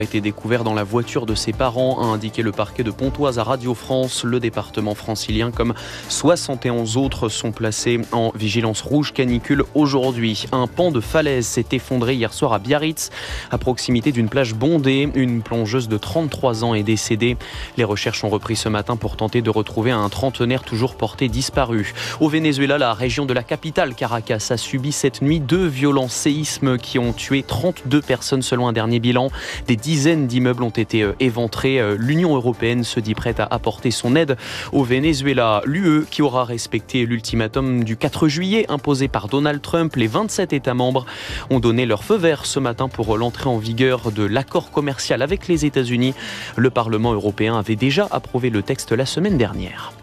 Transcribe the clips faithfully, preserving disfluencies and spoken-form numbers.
A été découvert dans la voiture de ses parents, a indiqué le parquet de Pontoise à Radio France. Le département francilien, comme soixante et onze autres, sont placés en vigilance rouge canicule aujourd'hui. Un pan de falaise s'est effondré hier soir à Biarritz, à proximité d'une plage bondée. Une plongeuse de trente-trois ans est décédée. Les recherches ont repris ce matin pour tenter de retrouver un trentenaire toujours porté disparu. Au Venezuela, la région de la capitale, Caracas, a subi cette nuit deux violents séismes qui ont tué trente-deux personnes selon un dernier bilan. Des dizaines d'immeubles ont été éventrés. L'Union européenne se dit prête à apporter son aide au Venezuela. L'U E qui aura respecté l'ultimatum du quatre juillet imposé par Donald Trump. Les vingt-sept États membres ont donné leur feu vert ce matin pour l'entrée en vigueur de l'accord commercial avec les États-Unis. Le Parlement européen avait déjà approuvé le texte la semaine dernière.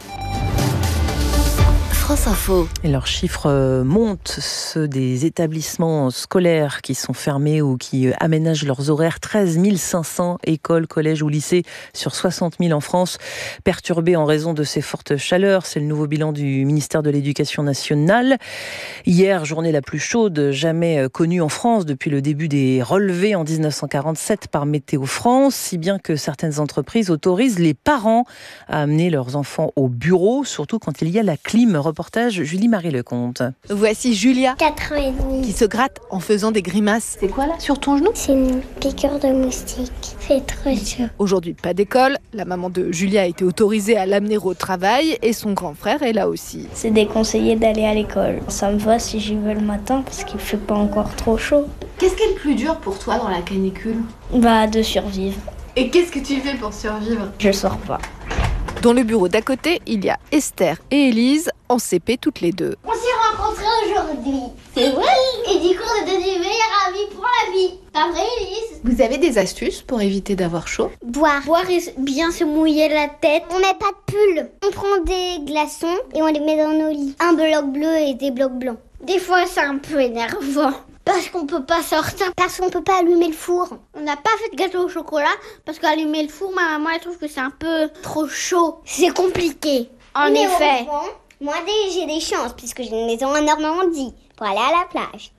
France Info. Et leurs chiffres montent, ceux des établissements scolaires qui sont fermés ou qui aménagent leurs horaires. treize mille cinq cents écoles, collèges ou lycées sur soixante mille en France, perturbés en raison de ces fortes chaleurs. C'est le nouveau bilan du ministère de l'Éducation nationale. Hier, journée la plus chaude jamais connue en France depuis le début des relevés en dix-neuf cent quarante-sept par Météo France, si bien que certaines entreprises autorisent les parents à amener leurs enfants au bureau, surtout quand il y a la clim. Reportage Julie-Marie Lecomte. Voici Julia, quatre ans et demi, qui se gratte en faisant des grimaces. C'est quoi là sur ton genou? C'est une piqûre de moustique. C'est trop chaud. Aujourd'hui, pas d'école. La maman de Julia a été autorisée à l'amener au travail et son grand frère est là aussi. C'est déconseillé d'aller à l'école. Ça me va si j'y vais le matin parce qu'il fait pas encore trop chaud. Qu'est-ce qui est le plus dur pour toi dans la canicule? Bah, de survivre. Et qu'est-ce que tu fais pour survivre? Je sors pas. Dans le bureau d'à côté, il y a Esther et Élise, en C P toutes les deux. On s'est rencontrés aujourd'hui. C'est vrai. Et du coup, on est devenus meilleurs amis pour la vie. Pas vrai, Élise? Vous avez des astuces pour éviter d'avoir chaud? Boire. Boire et bien se mouiller la tête. On met pas de pull. On prend des glaçons et on les met dans nos lits. Un bloc bleu et des blocs blancs. Des fois, c'est un peu énervant. Parce qu'on peut pas sortir, parce qu'on peut pas allumer le four. On n'a pas fait de gâteau au chocolat, parce qu'allumer le four, ma maman elle trouve que c'est un peu trop chaud. C'est compliqué. En Mais effet. Heureusement, moi j'ai des chances, puisque j'ai une maison en Normandie, pour aller à la plage.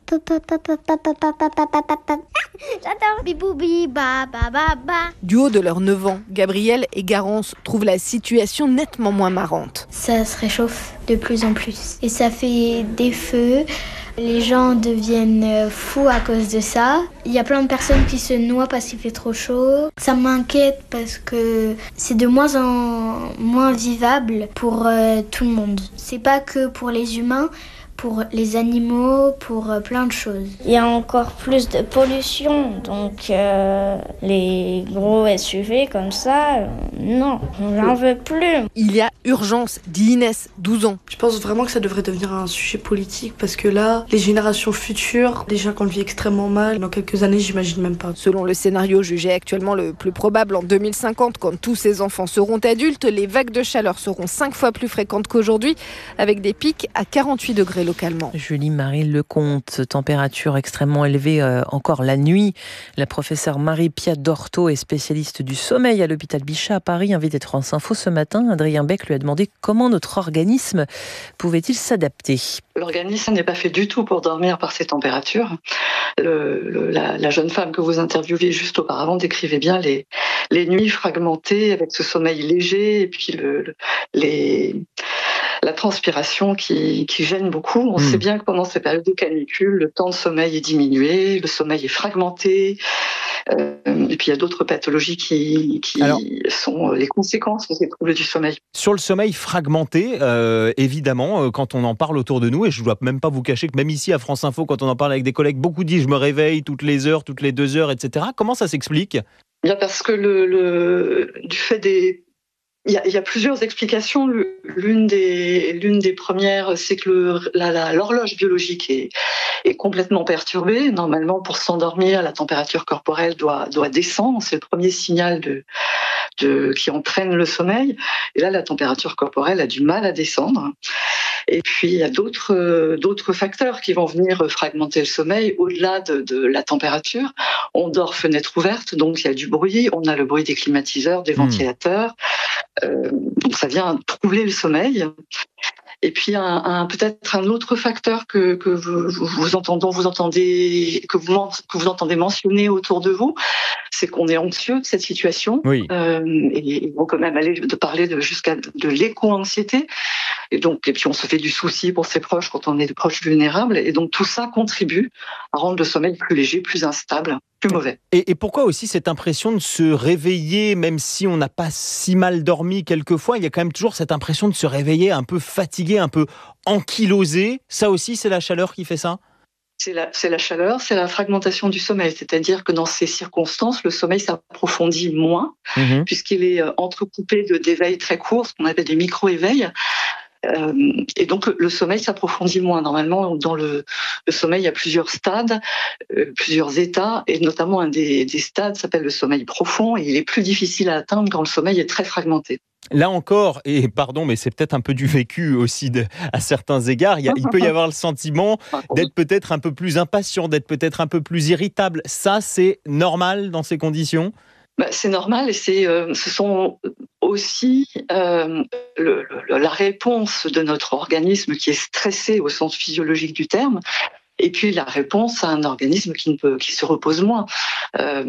J'adore. Biboubi, ba ba ba ba. Du haut de leurs neuf ans, Gabriel et Garance trouvent la situation nettement moins marrante. Ça se réchauffe de plus en plus. Et ça fait des feux. Les gens deviennent fous à cause de ça. Il y a plein de personnes qui se noient parce qu'il fait trop chaud. Ça m'inquiète parce que c'est de moins en moins vivable pour euh, tout le monde. C'est pas que pour les humains, pour les animaux, pour euh, plein de choses. Il y a encore plus de pollution, donc euh, les gros S U V comme ça, euh, non, j'en veux plus. Il y a urgence, dit Inès, douze ans. Je pense vraiment que ça devrait devenir un sujet politique parce que là, les générations futures, déjà qu'on le vit extrêmement mal, dans quelques années, j'imagine même pas. Selon le scénario jugé actuellement le plus probable en deux mille cinquante, quand tous ces enfants seront adultes, les vagues de chaleur seront cinq fois plus fréquentes qu'aujourd'hui, avec des pics à quarante-huit degrés localement. Julie-Marie Lecomte, température extrêmement élevée euh, encore la nuit. La professeure Marie-Pia Dorto est spécialiste du sommeil à l'hôpital Bichat à Paris, invitée de France Info ce matin. Adrien Beck lui a demandé comment notre organisme pouvait-il s'adapter. L'organisme n'est pas fait du tout pour dormir par ces températures. Le, le, la, la jeune femme que vous interviewez juste auparavant décrivait bien les, les nuits fragmentées avec ce sommeil léger et puis le, le, les... la transpiration qui, qui gêne beaucoup. On mmh. sait bien que pendant ces périodes de canicule, le temps de sommeil est diminué, le sommeil est fragmenté, euh, et puis il y a d'autres pathologies qui, qui Alors, sont les conséquences de ces troubles du sommeil. Sur le sommeil fragmenté, euh, évidemment, quand on en parle autour de nous, et je ne dois même pas vous cacher que même ici à France Info, quand on en parle avec des collègues, beaucoup disent « je me réveille toutes les heures, toutes les deux heures, et cetera » Comment ça s'explique ? Bien parce que le, le, du fait des... Il y, a, il y a plusieurs explications. L'une des, l'une des premières, c'est que le, la, la, l'horloge biologique est, est complètement perturbée. Normalement, pour s'endormir, la température corporelle doit, doit descendre. C'est le premier signal de, de, qui entraîne le sommeil. Et là, la température corporelle a du mal à descendre. Et puis, il y a d'autres, euh, d'autres facteurs qui vont venir fragmenter le sommeil au-delà de, de la température. On dort fenêtre ouverte, donc il y a du bruit. On a le bruit des climatiseurs, des ventilateurs. Euh, donc ça vient troubler le sommeil. Et puis un, un, peut-être un autre facteur que, que vous, vous entendez, dont vous entendez, que vous, que vous entendez mentionner autour de vous, c'est qu'on est anxieux de cette situation. Oui. Euh, et on peut même aller de parler de, jusqu'à de l'éco-anxiété. Et donc, et puis on se fait du souci pour ses proches quand on est des proches vulnérables. Et donc tout ça contribue à rendre le sommeil plus léger, plus instable, plus mauvais. Et, et pourquoi aussi cette impression de se réveiller, même si on n'a pas si mal dormi quelquefois, il y a quand même toujours cette impression de se réveiller un peu fatigué, un peu ankylosé. Ça aussi, c'est la chaleur qui fait ça ? C'est la, c'est la chaleur, c'est la fragmentation du sommeil. C'est-à-dire que dans ces circonstances, le sommeil s'approfondit moins, mmh. puisqu'il est entrecoupé de, d'éveils très courts, ce qu'on appelle des micro-éveils. Euh, et donc le, le sommeil s'approfondit moins. Normalement, dans le, le sommeil, il y a plusieurs stades, euh, plusieurs états, et notamment un des, des stades s'appelle le sommeil profond, et il est plus difficile à atteindre quand le sommeil est très fragmenté. Là encore, et pardon, mais c'est peut-être un peu du vécu aussi de, à certains égards, il, y a, il peut y avoir le sentiment d'être peut-être un peu plus impatient, d'être peut-être un peu plus irritable. Ça, c'est normal dans ces conditions ? Bah, c'est normal et c'est, euh, ce sont aussi euh, le, le, la réponse de notre organisme qui est stressé au sens physiologique du terme, et puis la réponse à un organisme qui, ne peut, qui se repose moins. Euh,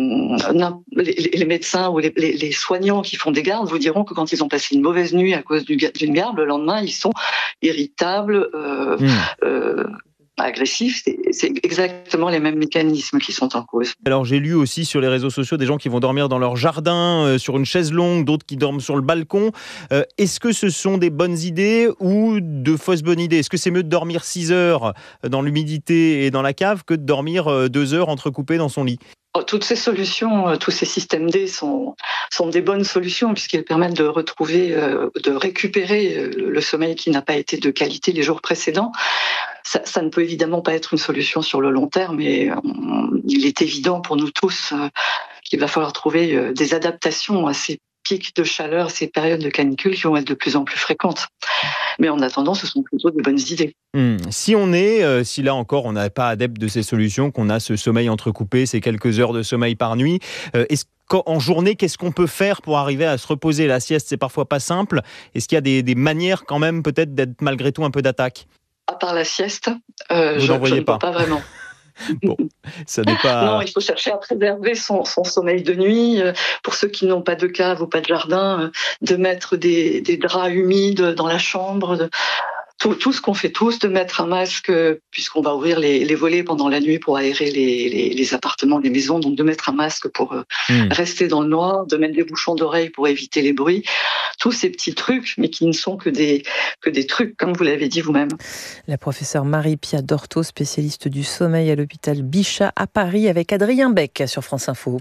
les, les médecins ou les, les, les soignants qui font des gardes vous diront que quand ils ont passé une mauvaise nuit à cause du, d'une garde, le lendemain ils sont irritables, euh, mmh. euh, agressifs, c'est, c'est exactement les mêmes mécanismes qui sont en cause. Alors j'ai lu aussi sur les réseaux sociaux des gens qui vont dormir dans leur jardin, euh, sur une chaise longue, d'autres qui dorment sur le balcon. Euh, est-ce que ce sont des bonnes idées ou de fausses bonnes idées ? Est-ce que c'est mieux de dormir six heures dans l'humidité et dans la cave que de dormir deux heures entrecoupé dans son lit ? Toutes ces solutions, tous ces systèmes D sont, sont des bonnes solutions puisqu'ils permettent de retrouver, de récupérer le sommeil qui n'a pas été de qualité les jours précédents. Ça, ça ne peut évidemment pas être une solution sur le long terme, mais il est évident pour nous tous qu'il va falloir trouver des adaptations à ces pics de chaleur, ces périodes de canicule qui vont être de plus en plus fréquentes. Mais en attendant, ce sont plutôt de bonnes idées. Mmh. Si on est, euh, si là encore on n'est pas adepte de ces solutions, qu'on a ce sommeil entrecoupé, ces quelques heures de sommeil par nuit, euh, est-ce qu'en journée, qu'est-ce qu'on peut faire pour arriver à se reposer ? La sieste, c'est parfois pas simple. Est-ce qu'il y a des, des manières quand même peut-être d'être malgré tout un peu d'attaque ? À part la sieste, euh, Vous je, n'en voyez je ne pas. peux pas vraiment. Bon, ça n'est pas... Non, il faut chercher à préserver son, son sommeil de nuit. Pour ceux qui n'ont pas de cave ou pas de jardin, de mettre des, des draps humides dans la chambre, de... Tout, tout ce qu'on fait tous, de mettre un masque, puisqu'on va ouvrir les, les volets pendant la nuit pour aérer les, les, les appartements, les maisons, donc de mettre un masque pour mmh. rester dans le noir, de mettre des bouchons d'oreilles pour éviter les bruits. Tous ces petits trucs, mais qui ne sont que des, que des trucs, comme vous l'avez dit vous-même. La professeure Marie-Pia Dorto, spécialiste du sommeil à l'hôpital Bichat à Paris, avec Adrien Beck sur France Info.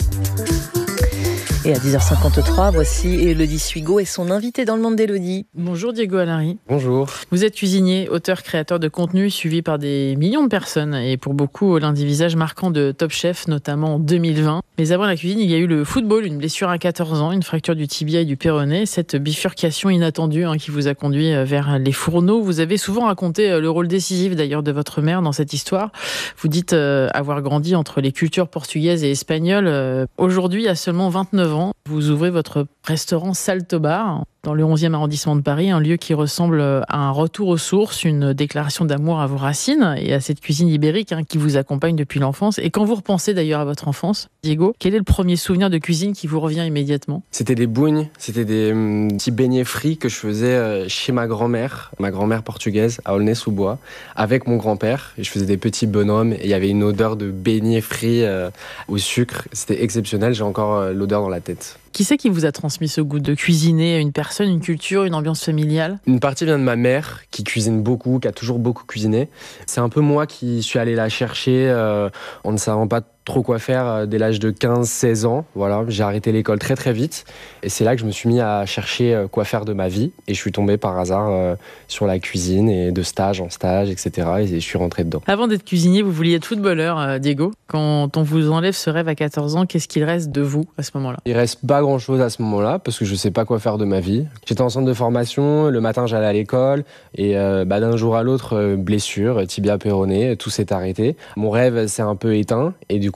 Et à dix heures cinquante-trois, voici Élodie Suigo et son invité dans le monde d'Élodie. Bonjour Diego Allary. Bonjour. Vous êtes cuisinier, auteur, créateur de contenu suivi par des millions de personnes et pour beaucoup l'un des visages marquants de Top Chef, notamment en deux mille vingt. Mais avant la cuisine, il y a eu le football, une blessure à quatorze ans, une fracture du tibia et du péroné, cette bifurcation inattendue hein, qui vous a conduit vers les fourneaux. Vous avez souvent raconté le rôle décisif d'ailleurs de votre mère dans cette histoire. Vous dites euh, avoir grandi entre les cultures portugaises et espagnoles. Euh, aujourd'hui, à seulement vingt-neuf ans, vous ouvrez votre restaurant Salto Bar dans le onzième arrondissement de Paris, un lieu qui ressemble à un retour aux sources, une déclaration d'amour à vos racines et à cette cuisine ibérique hein, qui vous accompagne depuis l'enfance. Et quand vous repensez d'ailleurs à votre enfance, Diego, quel est le premier souvenir de cuisine qui vous revient immédiatement ? C'était des bougnes, c'était des hum, petits beignets frits que je faisais chez ma grand-mère, ma grand-mère portugaise à Aulnay-sous-Bois, avec mon grand-père. Et je faisais des petits bonhommes et il y avait une odeur de beignets frits euh, au sucre. C'était exceptionnel, j'ai encore euh, l'odeur dans la tête. Qui c'est qui vous a transmis ce goût de cuisiner ? Une personne, une culture, une ambiance familiale ? Une partie vient de ma mère, qui cuisine beaucoup, qui a toujours beaucoup cuisiné. C'est un peu moi qui suis allé la chercher euh, en ne savant pas trop quoi faire dès l'âge de quinze seize ans. Voilà, j'ai arrêté l'école très très vite. Et c'est là que je me suis mis à chercher quoi faire de ma vie. Et je suis tombé par hasard euh, sur la cuisine, et de stage en stage, et cetera. Et je suis rentré dedans. Avant d'être cuisinier, vous vouliez être footballeur, euh, Diego. Quand on vous enlève ce rêve à quatorze ans, qu'est-ce qu'il reste de vous à ce moment-là ? Il reste pas grand-chose à ce moment-là, parce que je sais pas quoi faire de ma vie. J'étais en centre de formation, le matin j'allais à l'école, et euh, bah, d'un jour à l'autre, euh, blessure, tibia péroné, tout s'est arrêté. Mon rêve s'est un peu éteint, et du coup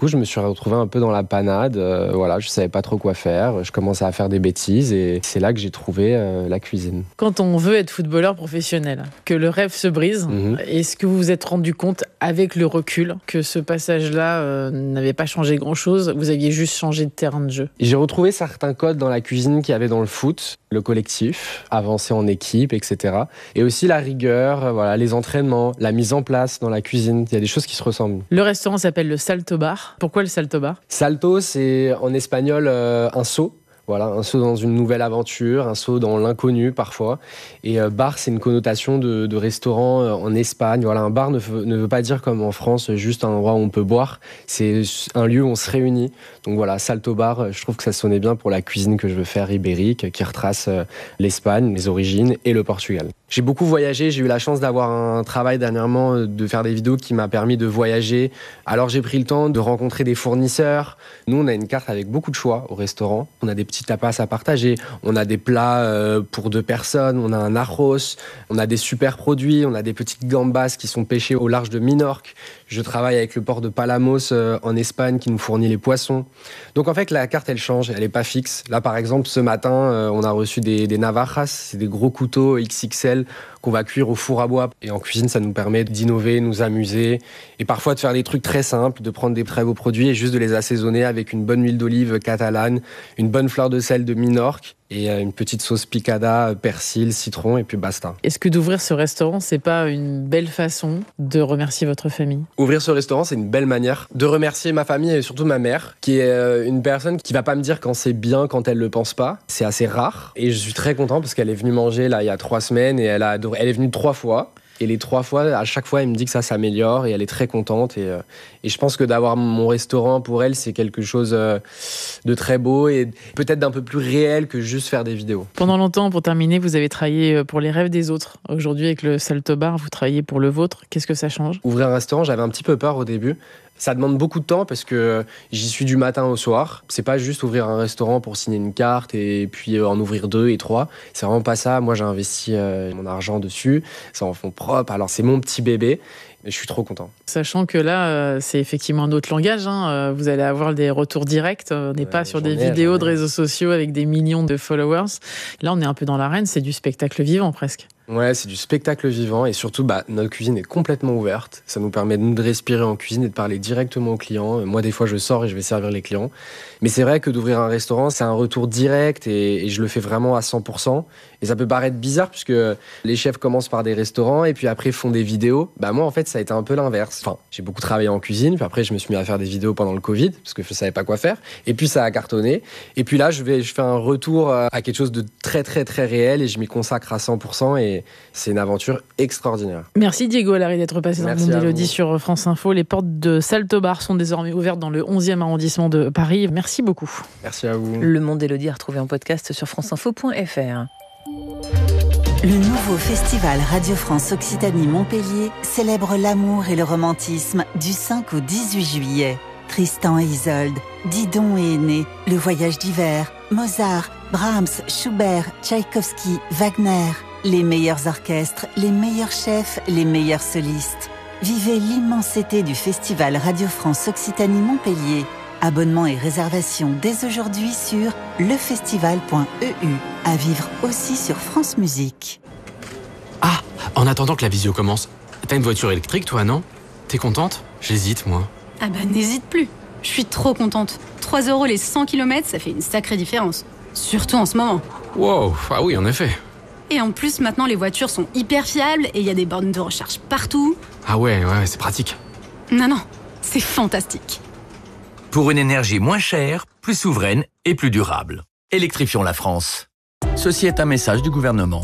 coup, je me suis retrouvé un peu dans la panade. Euh, voilà, je savais pas trop quoi faire. Je commençais à faire des bêtises et c'est là que j'ai trouvé euh, la cuisine. Quand on veut être footballeur professionnel, que le rêve se brise, mmh. est-ce que vous vous êtes rendu compte avec le recul que ce passage-là euh, n'avait pas changé grand-chose? Vous aviez juste changé de terrain de jeu. J'ai retrouvé certains codes dans la cuisine qu'il y avait dans le foot, le collectif, avancer en équipe, et cetera. Et aussi la rigueur, euh, voilà, les entraînements, la mise en place dans la cuisine. Il y a des choses qui se ressemblent. Le restaurant s'appelle le Salto Bar. Pourquoi le Salto Bar? Salto, c'est en espagnol euh, un saut. Voilà, un saut dans une nouvelle aventure, un saut dans l'inconnu parfois. Et euh, bar, c'est une connotation de, de restaurant euh, en Espagne. Voilà, un bar ne, f- ne veut pas dire comme en France juste un endroit où on peut boire. C'est un lieu où on se réunit. Donc voilà, Salto Bar, je trouve que ça sonnait bien pour la cuisine que je veux faire ibérique, qui retrace euh, l'Espagne, les origines et le Portugal. J'ai beaucoup voyagé, j'ai eu la chance d'avoir un travail dernièrement, de faire des vidéos qui m'a permis de voyager. Alors j'ai pris le temps de rencontrer des fournisseurs. Nous, on a une carte avec beaucoup de choix au restaurant. On a des petits tapas à partager, on a des plats euh, pour deux personnes, on a un arroz, on a des super produits, on a des petites gambas qui sont pêchées au large de Minorque. Je travaille avec le port de Palamos euh, en Espagne qui nous fournit les poissons. Donc en fait, la carte, elle change, elle n'est pas fixe. Là, par exemple, ce matin, euh, on a reçu des, des navajas, c'est des gros couteaux X X L qu'on va cuire au four à bois. Et en cuisine, ça nous permet d'innover, nous amuser et parfois de faire des trucs très simples, de prendre des très beaux produits et juste de les assaisonner avec une bonne huile d'olive catalane, une bonne fleur de sel de Minorque et une petite sauce picada, persil, citron et puis basta. Est-ce que d'ouvrir ce restaurant, c'est pas une belle façon de remercier votre famille? Ouvrir ce restaurant, c'est une belle manière de remercier ma famille et surtout ma mère, qui est une personne qui va pas me dire quand c'est bien, quand elle le pense pas. C'est assez rare et je suis très content parce qu'elle est venue manger là il y a trois semaines et elle a adoré. Elle est venue trois fois. Et les trois fois, à chaque fois, elle me dit que ça s'améliore et elle est très contente. Et, euh, et je pense que d'avoir mon restaurant pour elle, c'est quelque chose euh, de très beau et peut-être d'un peu plus réel que juste faire des vidéos. Pendant longtemps, pour terminer, vous avez travaillé pour les rêves des autres. Aujourd'hui, avec le Salto Bar, vous travaillez pour le vôtre. Qu'est-ce que ça change? Ouvrir un restaurant, j'avais un petit peu peur au début. Ça demande beaucoup de temps parce que j'y suis du matin au soir. C'est pas juste ouvrir un restaurant pour signer une carte et puis en ouvrir deux et trois. C'est vraiment pas ça. Moi, j'ai investi euh, mon argent dessus. C'est en fonds propres. Alors, c'est mon petit bébé. Mais je suis trop content. Sachant que là, euh, c'est effectivement un autre langage. Hein. Vous allez avoir des retours directs. On n'est ouais, pas sur des ai, vidéos de réseaux sociaux avec des millions de followers. Là, on est un peu dans l'arène. C'est du spectacle vivant presque. Ouais, c'est du spectacle vivant et surtout, bah, notre cuisine est complètement ouverte. Ça nous permet de respirer en cuisine et de parler directement aux clients. Moi, des fois, je sors et je vais servir les clients. Mais c'est vrai que d'ouvrir un restaurant, c'est un retour direct et, et je le fais vraiment à cent pour cent. Et ça peut paraître bizarre puisque les chefs commencent par des restaurants et puis après font des vidéos. Bah, moi, en fait, ça a été un peu l'inverse. Enfin, j'ai beaucoup travaillé en cuisine, puis après, je me suis mis à faire des vidéos pendant le Covid parce que je savais pas quoi faire. Et puis, ça a cartonné. Et puis là, je vais, je fais un retour à quelque chose de très, très, très réel et je m'y consacre à cent pour cent et c'est une aventure extraordinaire. Merci Diego Allary d'être passé dans Monde Élodie sur France Info. Les portes de Salto Bar sont désormais ouvertes dans le onzième arrondissement de Paris. Merci beaucoup. Merci à vous. Le Monde Élodie à retrouver en podcast sur franceinfo point f r. Le nouveau festival Radio France Occitanie-Montpellier célèbre l'amour et le romantisme du cinq au dix-huit juillet. Tristan et Isolde, Didon et Aîné, Le Voyage d'hiver, Mozart, Brahms, Schubert, Tchaïkovski, Wagner. Les meilleurs orchestres, les meilleurs chefs, les meilleurs solistes. Vivez l'immensité du festival Radio France Occitanie-Montpellier. Abonnements et réservations dès aujourd'hui sur lefestival point e u. À vivre aussi sur France Musique. Ah, en attendant que la visio commence, t'as une voiture électrique toi, non? T'es contente? J'hésite, moi. Ah bah n'hésite plus. Je suis trop contente. trois euros les cent kilomètres, ça fait une sacrée différence. Surtout en ce moment. Wow, ah oui, en effet. Et en plus, maintenant, les voitures sont hyper fiables et il y a des bornes de recharge partout. Ah ouais, ouais, c'est pratique. Non, non, c'est fantastique. Pour une énergie moins chère, plus souveraine et plus durable. Électrifions la France. Ceci est un message du gouvernement.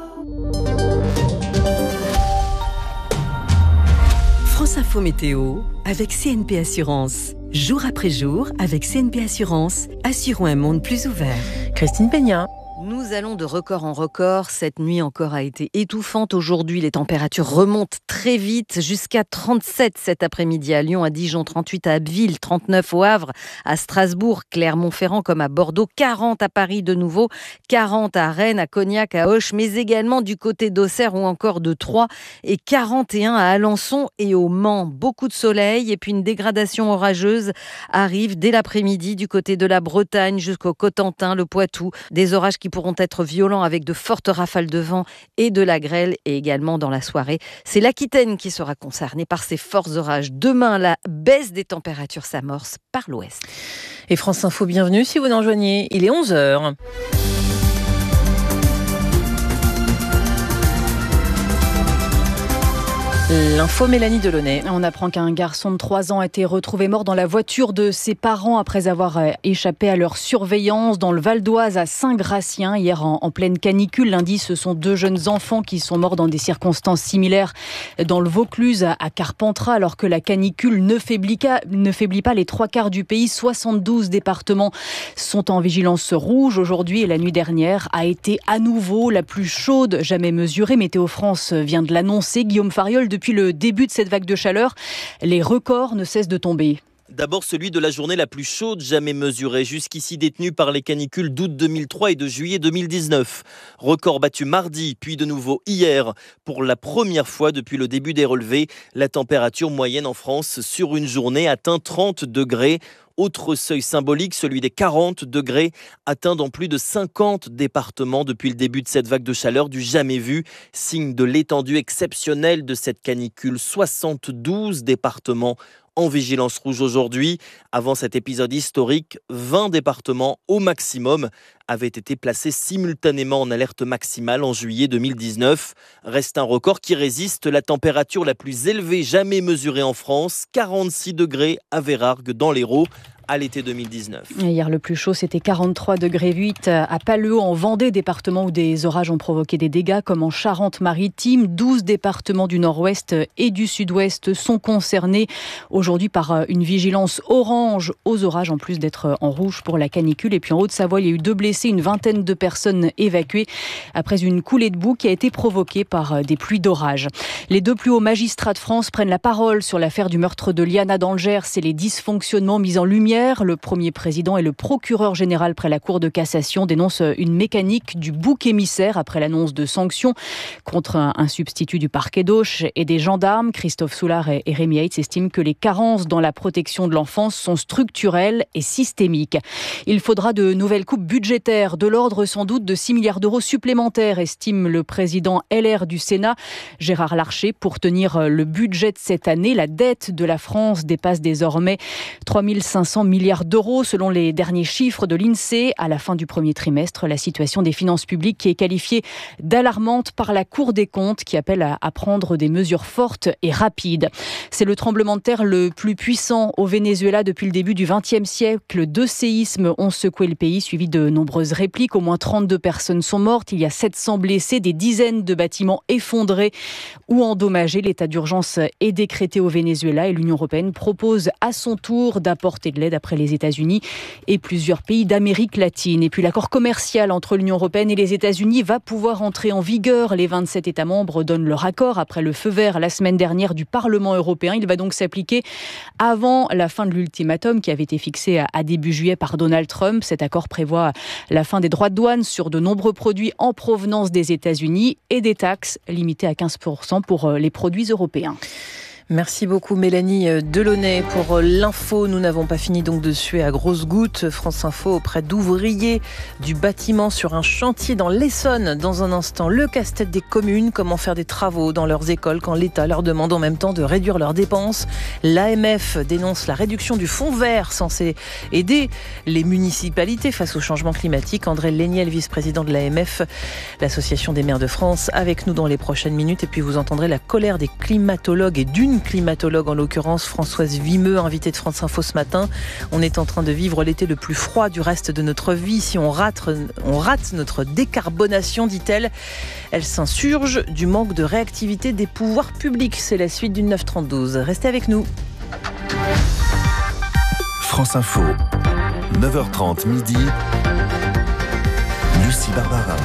France Info Météo avec C N P Assurance. Jour après jour, avec C N P Assurance, assurons un monde plus ouvert. Christine Peña. Nous allons de record en record. Cette nuit encore a été étouffante. Aujourd'hui, les températures remontent très vite jusqu'à trente-sept cet après-midi à Lyon, à Dijon, trente-huit à Abbeville, trente-neuf au Havre, à Strasbourg, Clermont-Ferrand comme à Bordeaux, quarante à Paris de nouveau, quarante à Rennes, à Cognac, à Auch, mais également du côté d'Auxerre ou encore de Troyes et quarante et un à Alençon et au Mans. Beaucoup de soleil et puis une dégradation orageuse arrive dès l'après-midi du côté de la Bretagne jusqu'au Cotentin, le Poitou. Des orages qui pourront être violents avec de fortes rafales de vent et de la grêle et également dans la soirée. C'est l'Aquitaine qui sera concernée par ces forts orages. Demain, la baisse des températures s'amorce par l'ouest. Et France Info, bienvenue si vous nous rejoignez. Il est onze heures. L'info, Mélanie Delaunay. On apprend qu'un garçon de trois ans a été retrouvé mort dans la voiture de ses parents après avoir échappé à leur surveillance dans le Val d'Oise à Saint-Gratien hier en, en pleine canicule. Lundi, ce sont deux jeunes enfants qui sont morts dans des circonstances similaires dans le Vaucluse à, à Carpentras alors que la canicule ne faiblit, ne faiblit pas les trois quarts du pays. soixante-douze départements sont en vigilance rouge aujourd'hui et la nuit dernière a été à nouveau la plus chaude jamais mesurée. Météo France vient de l'annoncer. Guillaume Fariol, depuis le début de cette vague de chaleur, les records ne cessent de tomber. D'abord celui de la journée la plus chaude jamais mesurée, jusqu'ici détenue par les canicules d'août deux mille trois et de juillet deux mille dix-neuf. Record battu mardi, puis de nouveau hier. Pour la première fois depuis le début des relevés, la température moyenne en France sur une journée atteint trente degrés. Autre seuil symbolique, celui des quarante degrés, atteint dans plus de cinquante départements depuis le début de cette vague de chaleur du jamais vu. Signe de l'étendue exceptionnelle de cette canicule. soixante-douze départements en vigilance rouge aujourd'hui. Avant cet épisode historique, vingt départements au maximum avaient été placés simultanément en alerte maximale en juillet deux mille dix-neuf. Reste un record qui résiste, la température la plus élevée jamais mesurée en France, quarante-six degrés à Vérargues dans l'Hérault à l'été deux mille dix-neuf. Hier, le plus chaud, c'était quarante-trois degrés huit à Palleau, en Vendée, département où des orages ont provoqué des dégâts, comme en Charente-Maritime. douze départements du nord-ouest et du sud-ouest sont concernés aujourd'hui par une vigilance orange aux orages, en plus d'être en rouge pour la canicule. Et puis en Haute-Savoie, il y a eu deux blessés, une vingtaine de personnes évacuées après une coulée de boue qui a été provoquée par des pluies d'orage. Les deux plus hauts magistrats de France prennent la parole sur l'affaire du meurtre de Liana dans le Gers et les dysfonctionnements mis en lumière. Le premier président et le procureur général près la Cour de cassation dénoncent une mécanique du bouc émissaire après l'annonce de sanctions contre un, un substitut du parquet d'Auch et des gendarmes. Christophe Soulard et, et Rémi Heitz estiment que les carences dans la protection de l'enfance sont structurelles et systémiques. Il faudra de nouvelles coupes budgétaires, de l'ordre sans doute de six milliards d'euros supplémentaires, estime le président L R du Sénat, Gérard Larcher, pour tenir le budget de cette année. La dette de la France dépasse désormais trois mille cinq cents milliards d'euros selon les derniers chiffres de l'INSEE. À la fin du premier trimestre, la situation des finances publiques qui est qualifiée d'alarmante par la Cour des comptes qui appelle à, à prendre des mesures fortes et rapides. C'est le tremblement de terre le plus puissant au Venezuela depuis le début du vingtième siècle. Deux séismes ont secoué le pays, suivi de nombreuses répliques. Au moins trente-deux personnes sont mortes. Il y a sept cents blessés, des dizaines de bâtiments effondrés ou endommagés. L'état d'urgence est décrété au Venezuela et l'Union européenne propose à son tour d'apporter de l'aide après les États-Unis et plusieurs pays d'Amérique latine. Et puis l'accord commercial entre l'Union européenne et les États-Unis va pouvoir entrer en vigueur. Les vingt-sept États membres donnent leur accord après le feu vert la semaine dernière du Parlement européen. Il va donc s'appliquer avant la fin de l'ultimatum qui avait été fixé à début juillet par Donald Trump. Cet accord prévoit la fin des droits de douane sur de nombreux produits en provenance des États-Unis et des taxes limitées à quinze pour cent pour les produits européens. Merci beaucoup Mélanie Delaunay pour l'info. Nous n'avons pas fini donc de suer à grosses gouttes. France Info auprès d'ouvriers du bâtiment sur un chantier dans l'Essonne. Dans un instant, le casse-tête des communes, comment faire des travaux dans leurs écoles quand l'État leur demande en même temps de réduire leurs dépenses. L'A M F dénonce la réduction du fonds vert censé aider les municipalités face au changement climatique. André Léniel, vice-président de l'A M F, l'Association des maires de France, avec nous dans les prochaines minutes. Et puis vous entendrez la colère des climatologues et d'une climatologue, en l'occurrence Françoise Vimeux, invitée de France Info ce matin. On est en train de vivre l'été le plus froid du reste de notre vie. Si on rate, on rate notre décarbonation, dit-elle. Elle s'insurge du manque de réactivité des pouvoirs publics. C'est la suite du neuf trente-douze. Restez avec nous. France Info, neuf heures trente midi. Lucie Barbara.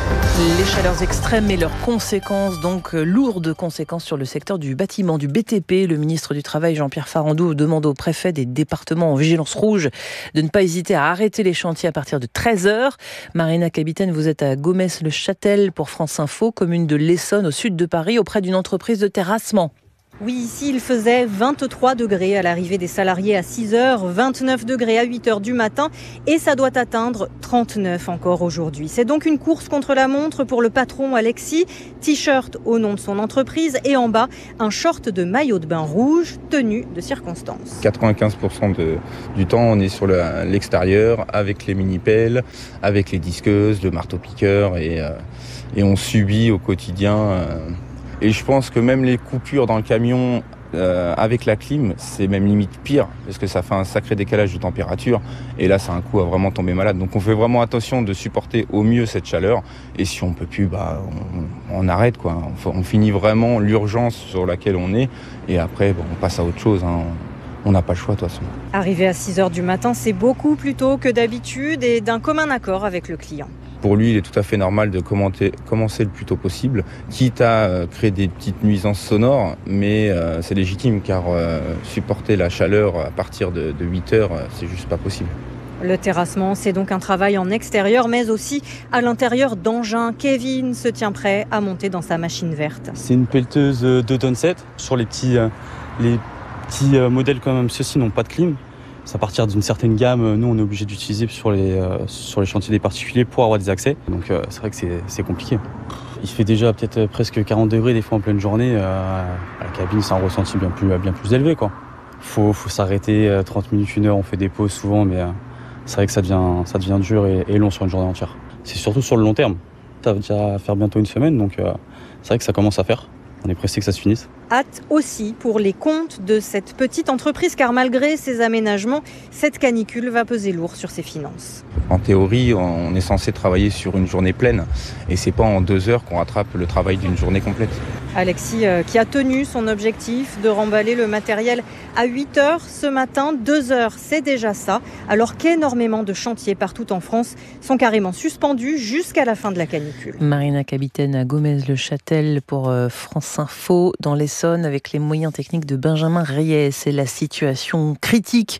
Les chaleurs extrêmes et leurs conséquences, donc euh, lourdes conséquences sur le secteur du bâtiment, du B T P. Le ministre du Travail, Jean-Pierre Farandou, demande aux préfets des départements en vigilance rouge de ne pas hésiter à arrêter les chantiers à partir de treize heures. Marina Capitaine, vous êtes à Gomès-le-Châtel pour France Info, commune de l'Essonne, au sud de Paris, auprès d'une entreprise de terrassement. Oui, ici, il faisait vingt-trois degrés à l'arrivée des salariés à six heures, vingt-neuf degrés à huit heures du matin et ça doit atteindre trente-neuf encore aujourd'hui. C'est donc une course contre la montre pour le patron Alexis. T-shirt au nom de son entreprise et en bas, un short de maillot de bain rouge, tenue de circonstance. quatre-vingt-quinze pour cent de, du temps, on est sur le, l'extérieur avec les mini-pelles, avec les disqueuses, le marteau-piqueur et, euh, et on subit au quotidien... Euh, Et je pense que même les coupures dans le camion euh, avec la clim, c'est même limite pire, parce que ça fait un sacré décalage de température. Et là, c'est un coup à vraiment tomber malade. Donc on fait vraiment attention de supporter au mieux cette chaleur. Et si on peut plus, bah, on, on arrête, quoi. On, on finit vraiment l'urgence sur laquelle on est. Et après, bon, on passe à autre chose, hein. On n'a pas le choix de toute façon. Arrivé à six heures du matin, c'est beaucoup plus tôt que d'habitude et d'un commun accord avec le client. Pour lui, il est tout à fait normal de commenter, commencer le plus tôt possible, quitte à euh, créer des petites nuisances sonores, mais euh, c'est légitime car euh, supporter la chaleur à partir de, de huit heures, euh, c'est juste pas possible. Le terrassement, c'est donc un travail en extérieur, mais aussi à l'intérieur d'engins. Kevin se tient prêt à monter dans sa machine verte. C'est une pelleteuse deux tonnes sept. Sur les petits, euh, les petits euh, modèles comme ceux-ci n'ont pas de clim. C'est à partir d'une certaine gamme, nous on est obligé d'utiliser sur les, euh, sur les chantiers des particuliers pour avoir des accès. Donc euh, c'est vrai que c'est, c'est compliqué. Il fait déjà peut-être presque quarante degrés des fois en pleine journée. Euh, à la cabine, c'est un ressenti bien plus, bien plus élevé, quoi. Faut, faut s'arrêter trente minutes, une heure, on fait des pauses souvent, mais euh, c'est vrai que ça devient, ça devient dur et, et long sur une journée entière. C'est surtout sur le long terme. Ça va déjà faire bientôt une semaine, donc euh, c'est vrai que ça commence à faire. On est pressé que ça se finisse. Hâte aussi pour les comptes de cette petite entreprise, car malgré ces aménagements, cette canicule va peser lourd sur ses finances. En théorie, on est censé travailler sur une journée pleine et c'est pas en deux heures qu'on rattrape le travail d'une journée complète. Alexis euh, qui a tenu son objectif de remballer le matériel à huit heures ce matin, deux heures c'est déjà ça, alors qu'énormément de chantiers partout en France sont carrément suspendus jusqu'à la fin de la canicule. Marina Capitaine à Gomès-le-Châtel pour euh, France Info dans l'Essonne avec les moyens techniques de Benjamin Reyes. C'est la situation critique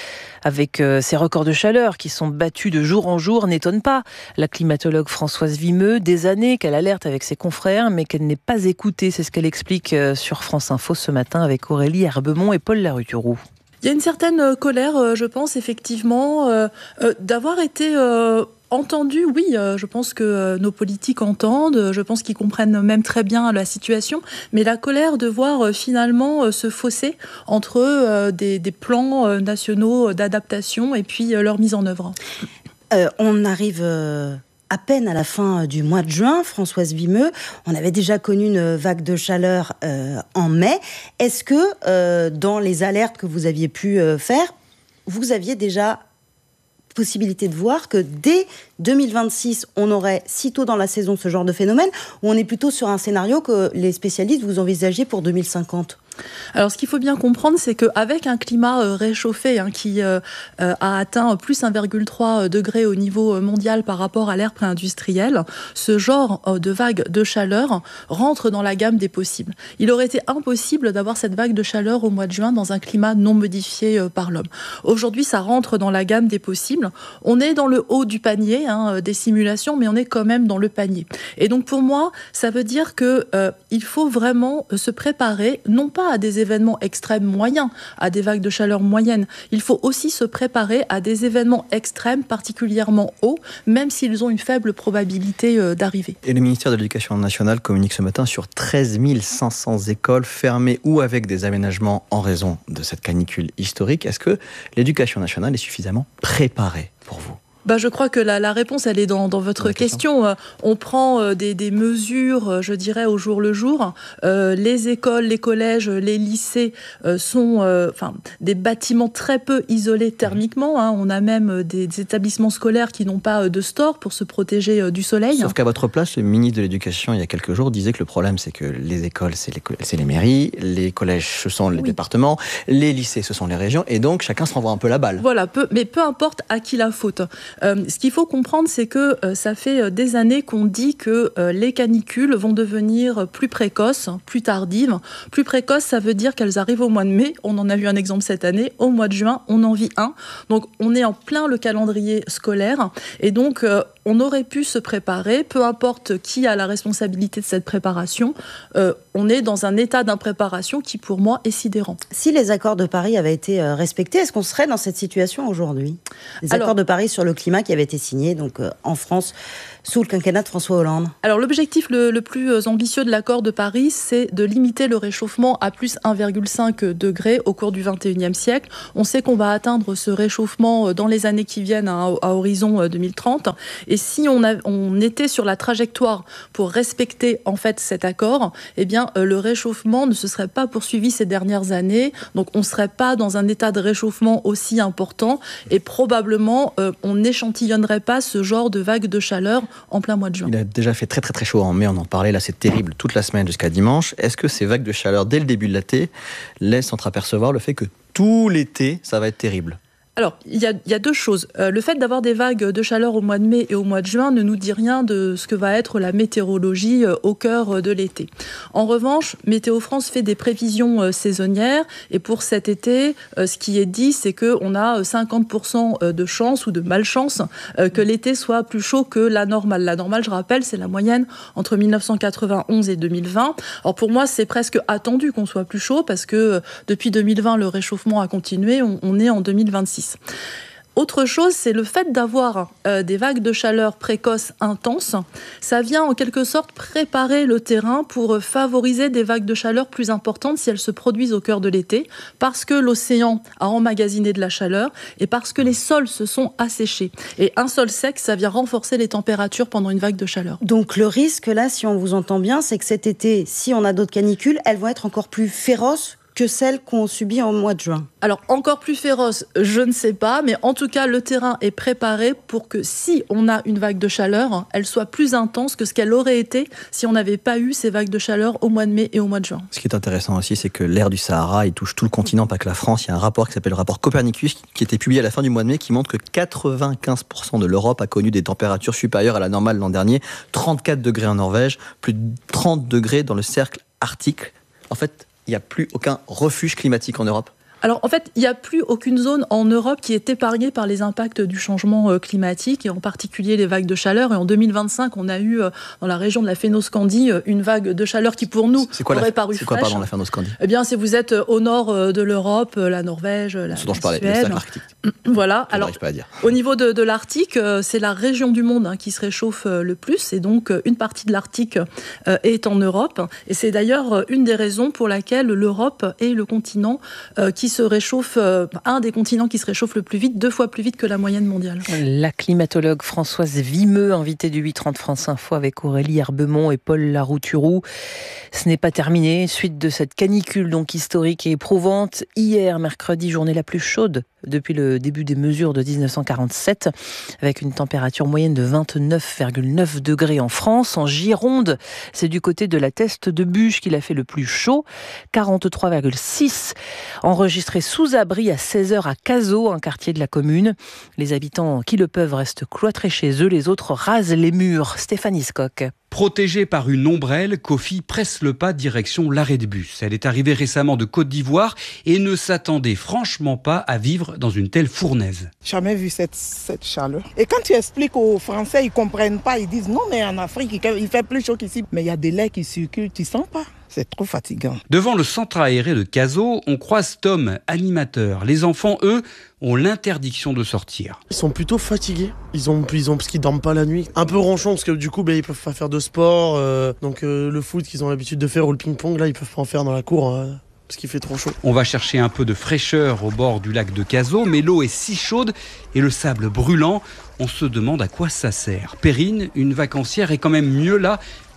avec euh, ces records de chaleur qui sont battus de jour en jour, n'étonne pas. La climatologue Françoise Vimeux, des années qu'elle alerte avec ses confrères, mais qu'elle n'est pas écoutée. C'est ce qu'elle explique euh, sur France Info ce matin avec Aurélie Herbemont et Paul Larutureau. Il y a une certaine colère, je pense, effectivement, euh, euh, d'avoir été... Euh Entendu, oui, euh, je pense que euh, nos politiques entendent, je pense qu'ils comprennent même très bien la situation, mais la colère de voir euh, finalement euh, se fausser entre euh, des, des plans euh, nationaux d'adaptation et puis euh, leur mise en œuvre. Euh, on arrive... Euh... à peine à la fin du mois de juin, Françoise Vimeux, on avait déjà connu une vague de chaleur euh, en mai. Est-ce que euh, dans les alertes que vous aviez pu euh, faire, vous aviez déjà possibilité de voir que dès deux mille vingt-six, on aurait sitôt dans la saison ce genre de phénomène, ou on est plutôt sur un scénario que les spécialistes vous envisagiez pour deux mille cinquante ? Alors, ce qu'il faut bien comprendre, c'est qu'avec un climat euh, réchauffé hein, qui euh, euh, a atteint plus un virgule trois degré au niveau mondial par rapport à l'ère pré-industrielle, ce genre euh, de vague de chaleur rentre dans la gamme des possibles. Il aurait été impossible d'avoir cette vague de chaleur au mois de juin dans un climat non modifié euh, par l'homme. Aujourd'hui, ça rentre dans la gamme des possibles. On est dans le haut du panier hein, des simulations, mais on est quand même dans le panier. Et donc, pour moi, ça veut dire que euh, il faut vraiment se préparer, non pas à des événements extrêmes moyens, à des vagues de chaleur moyennes. Il faut aussi se préparer à des événements extrêmes particulièrement hauts, même s'ils ont une faible probabilité euh, d'arriver. Et le ministère de l'Éducation nationale communique ce matin sur treize mille cinq cents écoles fermées ou avec des aménagements en raison de cette canicule historique. Est-ce que l'Éducation nationale est suffisamment préparée pour vous ? Bah, je crois que la, la réponse, elle est dans, dans votre question. question. On prend euh, des, des mesures, je dirais, au jour le jour. Euh, les écoles, les collèges, les lycées euh, sont euh, enfin, des bâtiments très peu isolés thermiquement. Hein. On a même des, des établissements scolaires qui n'ont pas de store pour se protéger euh, du soleil. Sauf qu'à votre place, le ministre de l'Éducation, il y a quelques jours, disait que le problème, c'est que les écoles, c'est les, c'est les mairies, les collèges, ce sont les oui. départements, les lycées, ce sont les régions, et donc chacun se renvoie un peu la balle. Voilà, peu, mais peu importe à qui la faute. Euh, ce qu'il faut comprendre, c'est que euh, ça fait des années qu'on dit que euh, les canicules vont devenir plus précoces, plus tardives. Plus précoces, ça veut dire qu'elles arrivent au mois de mai. On en a eu un exemple cette année. Au mois de juin, on en vit un. Donc, on est en plein le calendrier scolaire. Et donc, euh, on aurait pu se préparer, peu importe qui a la responsabilité de cette préparation. Euh, on est dans un état d'impréparation qui, pour moi, est sidérant. Si les accords de Paris avaient été respectés, est-ce qu'on serait dans cette situation aujourd'hui ? Les Alors, accords de Paris sur le climat qui avaient été signés donc, euh, en France sous le quinquennat de François Hollande. Alors l'objectif le, le plus ambitieux de l'accord de Paris, c'est de limiter le réchauffement à plus un virgule cinq degré au cours du vingt et unième siècle. On sait qu'on va atteindre ce réchauffement dans les années qui viennent à, à horizon deux mille trente. Et si on, a, on était sur la trajectoire pour respecter en fait cet accord, eh bien le réchauffement ne se serait pas poursuivi ces dernières années. Donc on ne serait pas dans un état de réchauffement aussi important et probablement euh, on n'échantillonnerait pas ce genre de vague de chaleur en plein mois de juin. Il a déjà fait très très très chaud en mai, on en parlait, là c'est terrible toute la semaine jusqu'à dimanche. Est-ce que ces vagues de chaleur dès le début de l'été laissent entreapercevoir le fait que tout l'été ça va être terrible ? Alors, il y a, il y a deux choses. Euh, le fait d'avoir des vagues de chaleur au mois de mai et au mois de juin ne nous dit rien de ce que va être la météorologie euh, au cœur de l'été. En revanche, Météo France fait des prévisions euh, saisonnières et pour cet été, euh, ce qui est dit, c'est qu'on a cinquante pour cent de chance ou de malchance euh, que l'été soit plus chaud que la normale. La normale, je rappelle, c'est la moyenne entre mille neuf cent quatre-vingt-onze et deux mille vingt. Alors pour moi, c'est presque attendu qu'on soit plus chaud parce que euh, depuis deux mille vingt, le réchauffement a continué, on, on est en deux mille vingt-six. Autre chose, c'est le fait d'avoir euh, des vagues de chaleur précoces intenses. Ça vient en quelque sorte préparer le terrain pour favoriser des vagues de chaleur plus importantes si elles se produisent au cœur de l'été, parce que l'océan a emmagasiné de la chaleur et parce que les sols se sont asséchés. Et un sol sec, ça vient renforcer les températures pendant une vague de chaleur. Donc le risque là, si on vous entend bien, c'est que cet été, si on a d'autres canicules, elles vont être encore plus féroces que celles qu'on subit en mois de juin. Alors, encore plus féroce, je ne sais pas, mais en tout cas, le terrain est préparé pour que si on a une vague de chaleur, elle soit plus intense que ce qu'elle aurait été si on n'avait pas eu ces vagues de chaleur au mois de mai et au mois de juin. Ce qui est intéressant aussi, c'est que l'air du Sahara, il touche tout le continent, pas que la France. Il y a un rapport qui s'appelle le rapport Copernicus, qui était publié à la fin du mois de mai, qui montre que quatre-vingt-quinze pour cent de l'Europe a connu des températures supérieures à la normale l'an dernier. trente-quatre degrés en Norvège, plus de trente degrés dans le cercle arctique. En fait, il n'y a plus aucun refuge climatique en Europe. Alors en fait, il n'y a plus aucune zone en Europe qui est épargnée par les impacts du changement climatique et en particulier les vagues de chaleur. Et en deux mille vingt-cinq, on a eu dans la région de la Fénoscandie une vague de chaleur qui pour nous c'est quoi aurait la, paru c'est quoi, fraîche. Pardon, la Fénoscandie ? Eh bien, si vous êtes au nord de l'Europe, la Norvège, la, Ce dont la je parlais, Suède. le cercle arctique. Voilà. Je Alors, pas à dire. Au niveau de, de l'Arctique, c'est la région du monde hein, qui se réchauffe le plus. Et donc, une partie de l'Arctique euh, est en Europe. Et c'est d'ailleurs une des raisons pour laquelle l'Europe est le continent euh, qui se réchauffe euh, un des continents qui se réchauffe le plus vite, deux fois plus vite que la moyenne mondiale. La climatologue Françoise Vimeux, invitée du huit trente France Info avec Aurélie Herbemont et Paul Larouturou. Ce n'est pas terminé. Suite de cette canicule donc historique et éprouvante. Hier, mercredi, journée la plus chaude depuis le début des mesures de dix-neuf cent quarante-sept, avec une température moyenne de vingt-neuf virgule neuf degrés en France. En Gironde, c'est du côté de la Teste de Buch qu'il a fait le plus chaud, quarante-trois virgule six, enregistré sous abri à seize heures à Cazaux, un quartier de la commune. Les habitants qui le peuvent restent cloîtrés chez eux, les autres rasent les murs. Stéphanie Scocq. Protégée par une ombrelle, Kofi presse le pas direction l'arrêt de bus. Elle est arrivée récemment de Côte d'Ivoire et ne s'attendait franchement pas à vivre dans une telle fournaise. Jamais vu cette, cette chaleur. Et quand tu expliques aux Français, ils ne comprennent pas. Ils disent non, mais en Afrique, il fait plus chaud qu'ici. Mais il y a des laits qui circulent, tu ne sens pas. C'est trop fatigant. Devant le centre aéré de Cazaux, on croise Tom, animateur. Les enfants, eux, ont l'interdiction de sortir. Ils sont plutôt fatigués. Ils ont, ils ont, parce qu'ils dorment pas la nuit. Un peu ronchons, parce que du coup, ben, ils peuvent pas faire de sport. Euh, donc euh, le foot qu'ils ont l'habitude de faire ou le ping-pong, là, ils peuvent pas en faire dans la cour. Euh, parce qu'il fait trop chaud. On va chercher un peu de fraîcheur au bord du lac de Cazaux, mais l'eau est si chaude et le sable brûlant, on se demande à quoi ça sert. Perrine, une vacancière, est quand même mieux là que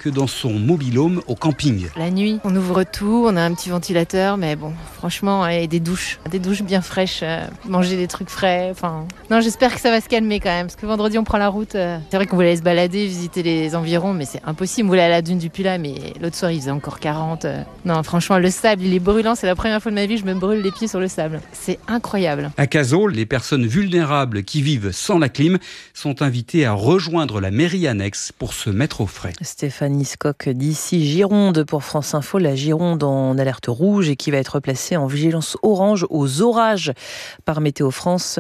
que dans son mobil-home au camping. La nuit, on ouvre tout, on a un petit ventilateur, mais bon, franchement, et des douches, des douches bien fraîches, euh, manger des trucs frais, enfin... Non, j'espère que ça va se calmer quand même, parce que vendredi, on prend la route. Euh... C'est vrai qu'on voulait se balader, visiter les environs, mais c'est impossible. On voulait aller à la dune du Pilat, mais l'autre soir, il faisait encore quarante. Euh... Non, franchement, le sable, il est brûlant, c'est la première fois de ma vie que je me brûle les pieds sur le sable. C'est incroyable. À Cazaux, les personnes vulnérables qui vivent sans la clim sont invitées à rejoindre la mairie annexe pour se mettre au frais. Stéphanie Scocq d'ici Gironde pour France Info. La Gironde en alerte rouge et qui va être placée en vigilance orange aux orages par Météo France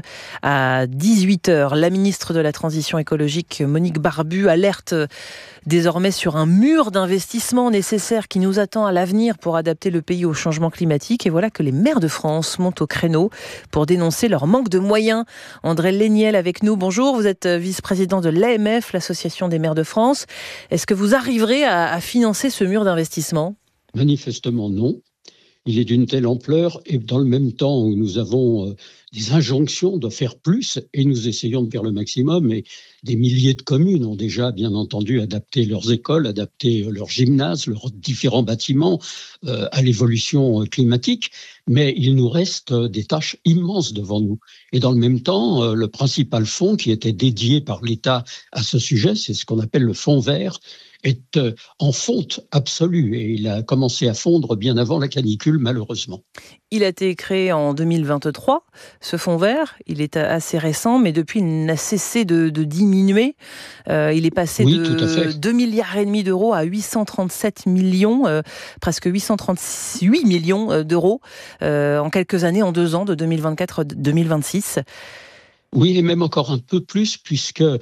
à dix-huit heures. La ministre de la Transition écologique, Monique Barbu, alerte désormais sur un mur d'investissement nécessaire qui nous attend à l'avenir pour adapter le pays au changement climatique. Et voilà que les maires de France montent au créneau pour dénoncer leur manque de moyens. André Léniel avec nous. Bonjour, vous êtes vice-président de l'A M F, l'Association des maires de France. Est-ce que vous arriverez à, à financer ce mur d'investissement ? Manifestement non. Il est d'une telle ampleur et dans le même temps où nous avons euh, des injonctions de faire plus et nous essayons de faire le maximum et des milliers de communes ont déjà bien entendu adapté leurs écoles, adapté leurs gymnases, leurs différents bâtiments euh, à l'évolution climatique, mais il nous reste des tâches immenses devant nous. Et dans le même temps, euh, le principal fonds qui était dédié par l'État à ce sujet, c'est ce qu'on appelle le fonds vert, est en fonte absolue et il a commencé à fondre bien avant la canicule, malheureusement. Il a été créé en deux mille vingt-trois, ce fonds vert. Il est assez récent, mais depuis, il n'a cessé de, de diminuer. Euh, il est passé oui, de deux milliards et demi d'euros à huit cent trente-sept millions, euh, presque huit cent trente-huit millions d'euros euh, en quelques années, en deux ans, de deux mille vingt-quatre à deux mille vingt-six. Oui, et même encore un peu plus, puisque euh,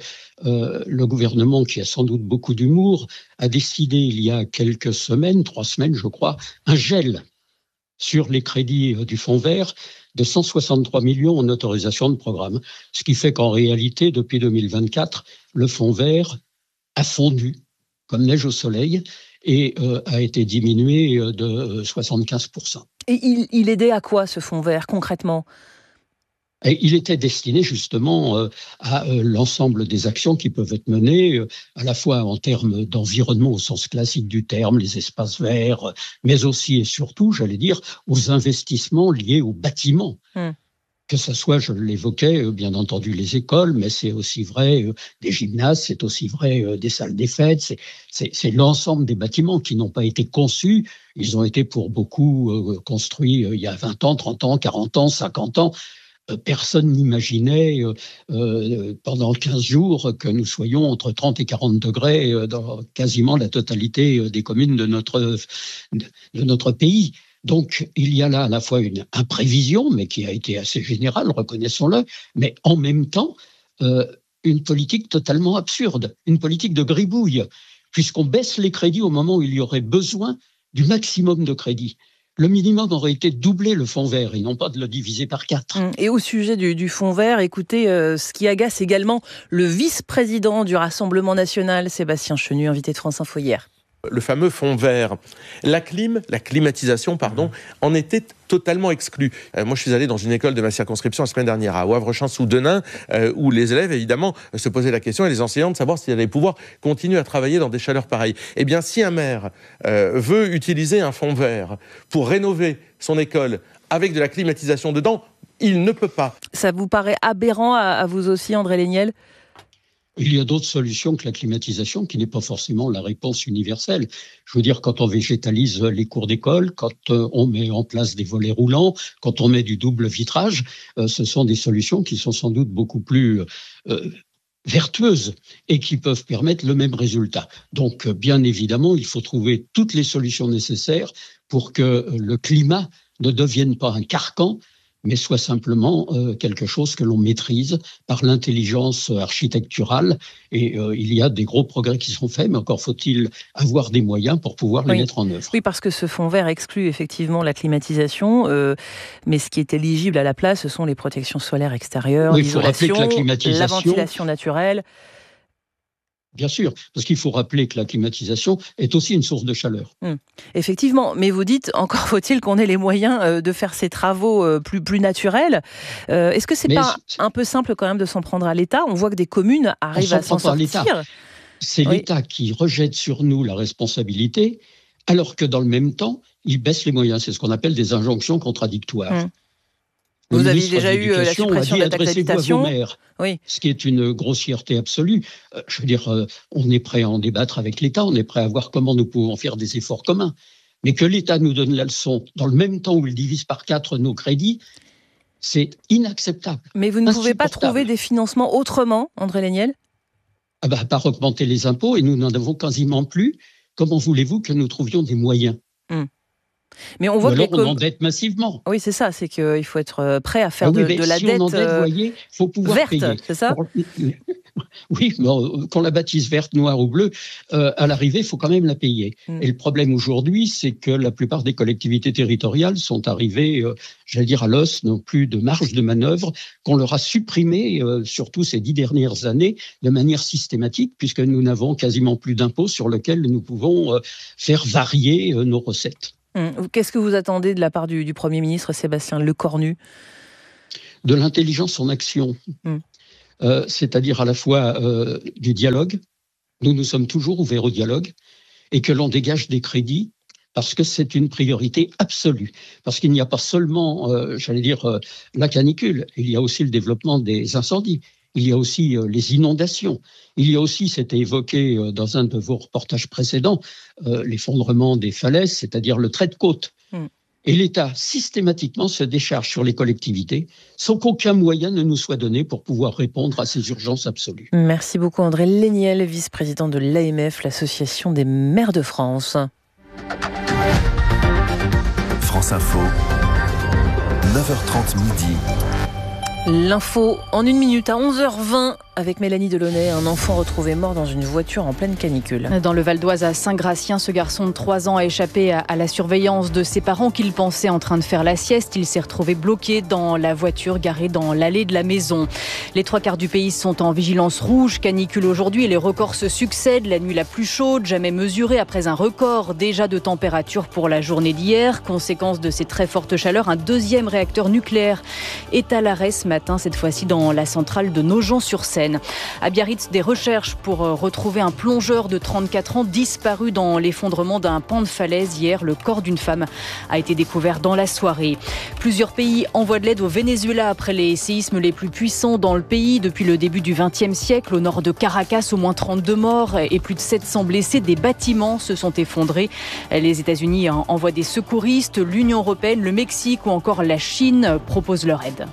le gouvernement, qui a sans doute beaucoup d'humour, a décidé il y a quelques semaines, trois semaines je crois, un gel sur les crédits du fonds vert de cent soixante-trois millions en autorisation de programme. Ce qui fait qu'en réalité, depuis deux mille vingt-quatre, le fonds vert a fondu comme neige au soleil et euh, a été diminué de soixante-quinze pour cent. Et il, il aidait à quoi ce fonds vert concrètement ? Et il était destiné justement euh, à euh, l'ensemble des actions qui peuvent être menées, euh, à la fois en termes d'environnement au sens classique du terme, les espaces verts, mais aussi et surtout, j'allais dire, aux investissements liés aux bâtiments. Mmh. Que ce soit, je l'évoquais, euh, bien entendu les écoles, mais c'est aussi vrai euh, des gymnases, c'est aussi vrai euh, des salles des fêtes, c'est, c'est, c'est l'ensemble des bâtiments qui n'ont pas été conçus. Ils ont été pour beaucoup euh, construits euh, il y a vingt ans, trente ans, quarante ans, cinquante ans. Personne n'imaginait euh, euh, pendant quinze jours que nous soyons entre trente et quarante degrés euh, dans quasiment la totalité des communes de notre, de notre pays. Donc, il y a là à la fois une imprévision, mais qui a été assez générale, reconnaissons-le, mais en même temps, euh, une politique totalement absurde, une politique de gribouille, puisqu'on baisse les crédits au moment où il y aurait besoin du maximum de crédits. Le minimum aurait été de doubler le fonds vert et non pas de le diviser par quatre. Et au sujet du, du fonds vert, écoutez, euh, ce qui agace également le vice-président du Rassemblement national, Sébastien Chenu, invité de France Info hier. Le fameux fonds vert. La clim, la climatisation, pardon, en était totalement exclue. Euh, moi, je suis allé dans une école de ma circonscription la semaine dernière, à Wavre-Champs-sous-Denain, euh, où les élèves, évidemment, se posaient la question, et les enseignants, de savoir s'ils allaient pouvoir continuer à travailler dans des chaleurs pareilles. Eh bien, si un maire euh, veut utiliser un fonds vert pour rénover son école avec de la climatisation dedans, il ne peut pas. Ça vous paraît aberrant à, à vous aussi, André Léniel ? Il y a d'autres solutions que la climatisation, qui n'est pas forcément la réponse universelle. Je veux dire, quand on végétalise les cours d'école, quand on met en place des volets roulants, quand on met du double vitrage, ce sont des solutions qui sont sans doute beaucoup plus euh, vertueuses et qui peuvent permettre le même résultat. Donc, bien évidemment, il faut trouver toutes les solutions nécessaires pour que le climat ne devienne pas un carcan, mais soit simplement euh, quelque chose que l'on maîtrise par l'intelligence architecturale. Et euh, il y a des gros progrès qui sont faits, mais encore faut-il avoir des moyens pour pouvoir les oui. mettre en œuvre. Oui, parce que ce fonds vert exclut effectivement la climatisation, euh, mais ce qui est éligible à la place, ce sont les protections solaires extérieures, oui, l'isolation, la, la ventilation naturelle. Bien sûr, parce qu'il faut rappeler que la climatisation est aussi une source de chaleur. Mmh. Effectivement, mais vous dites, encore faut-il qu'on ait les moyens de faire ces travaux plus, plus naturels. Euh, est-ce que c'est mais pas c'est... un peu simple quand même de s'en prendre à l'État ? On voit que des communes arrivent à s'en sortir. c'est Oui. l'État qui rejette sur nous la responsabilité, alors que dans le même temps, il baisse les moyens. C'est ce qu'on appelle des injonctions contradictoires. Hum. Le Vous avez ministre déjà de eu euh, la l'Éducation a suppression dit, de la taxe adressez-vous à vos d'habitation. maires. Oui. Ce qui est une grossièreté absolue. Euh, je veux dire, euh, on est prêt à en débattre avec l'État, on est prêt à voir comment nous pouvons faire des efforts communs. Mais que l'État nous donne la leçon dans le même temps où il divise par quatre nos crédits, c'est inacceptable. Mais vous ne pouvez pas Insupportable. trouver des financements autrement, André Léniel? Ah bah, à part augmenter les impôts, et nous n'en avons quasiment plus. Comment voulez-vous que nous trouvions des moyens? Hum. Mais on Ou voit que alors les on com- endette massivement. Oui, c'est ça, c'est qu'il faut être prêt à faire Ah oui, de, mais de la si dette on endette, euh, voyez, faut pouvoir verte, payer. c'est ça? Oui, mais qu'on la bâtisse verte, noire ou bleue, euh, à l'arrivée, il faut quand même la payer. Mm. Et le problème aujourd'hui, c'est que la plupart des collectivités territoriales sont arrivées, euh, j'allais dire, à l'os, n'ont plus de marge de manœuvre, qu'on leur a supprimé, euh, surtout ces dix dernières années, de manière systématique, puisque nous n'avons quasiment plus d'impôts sur lesquels nous pouvons euh, faire varier euh, nos recettes. Hum. Qu'est-ce que vous attendez de la part du, du Premier ministre Sébastien Lecornu? De l'intelligence en action, Mm. euh, c'est-à-dire à la fois euh, du dialogue. Nous, nous sommes toujours ouverts au dialogue et que l'on dégage des crédits parce que c'est une priorité absolue. Parce qu'il n'y a pas seulement, euh, j'allais dire, euh, la canicule, il y a aussi le développement des incendies. Il y a aussi euh, les inondations. Il y a aussi, c'était évoqué euh, dans un de vos reportages précédents, euh, l'effondrement des falaises, c'est-à-dire le trait de côte. Mm. Et l'État, systématiquement, se décharge sur les collectivités sans qu'aucun moyen ne nous soit donné pour pouvoir répondre à ces urgences absolues. Merci beaucoup André Léniel, vice-président de l'A M F, l'Association des maires de France. France Info, neuf heures trente midi. L'info en une minute à onze heures vingt avec Mélanie Delaunay, un enfant retrouvé mort dans une voiture en pleine canicule. Dans le Val d'Oise à Saint-Gratien, ce garçon de trois ans a échappé à, à la surveillance de ses parents qu'il pensait en train de faire la sieste. Il s'est retrouvé bloqué dans la voiture garée dans l'allée de la maison. Les trois quarts du pays sont en vigilance rouge, canicule aujourd'hui et les records se succèdent. La nuit la plus chaude jamais mesurée après un record déjà de température pour la journée d'hier. Conséquence de ces très fortes chaleurs, un deuxième réacteur nucléaire est à l'arrêt ce matin, cette fois-ci dans la centrale de Nogent-sur-Seine. À Biarritz, des recherches pour retrouver un plongeur de trente-quatre ans disparu dans l'effondrement d'un pan de falaise hier. Le corps d'une femme a été découvert dans la soirée. Plusieurs pays envoient de l'aide au Venezuela après les séismes les plus puissants dans le pays depuis le début du vingtième siècle. Au nord de Caracas, au moins trente-deux morts et plus de sept cents blessés. Des bâtiments se sont effondrés. Les États-Unis envoient des secouristes. L'Union européenne, le Mexique ou encore la Chine proposent leur aide.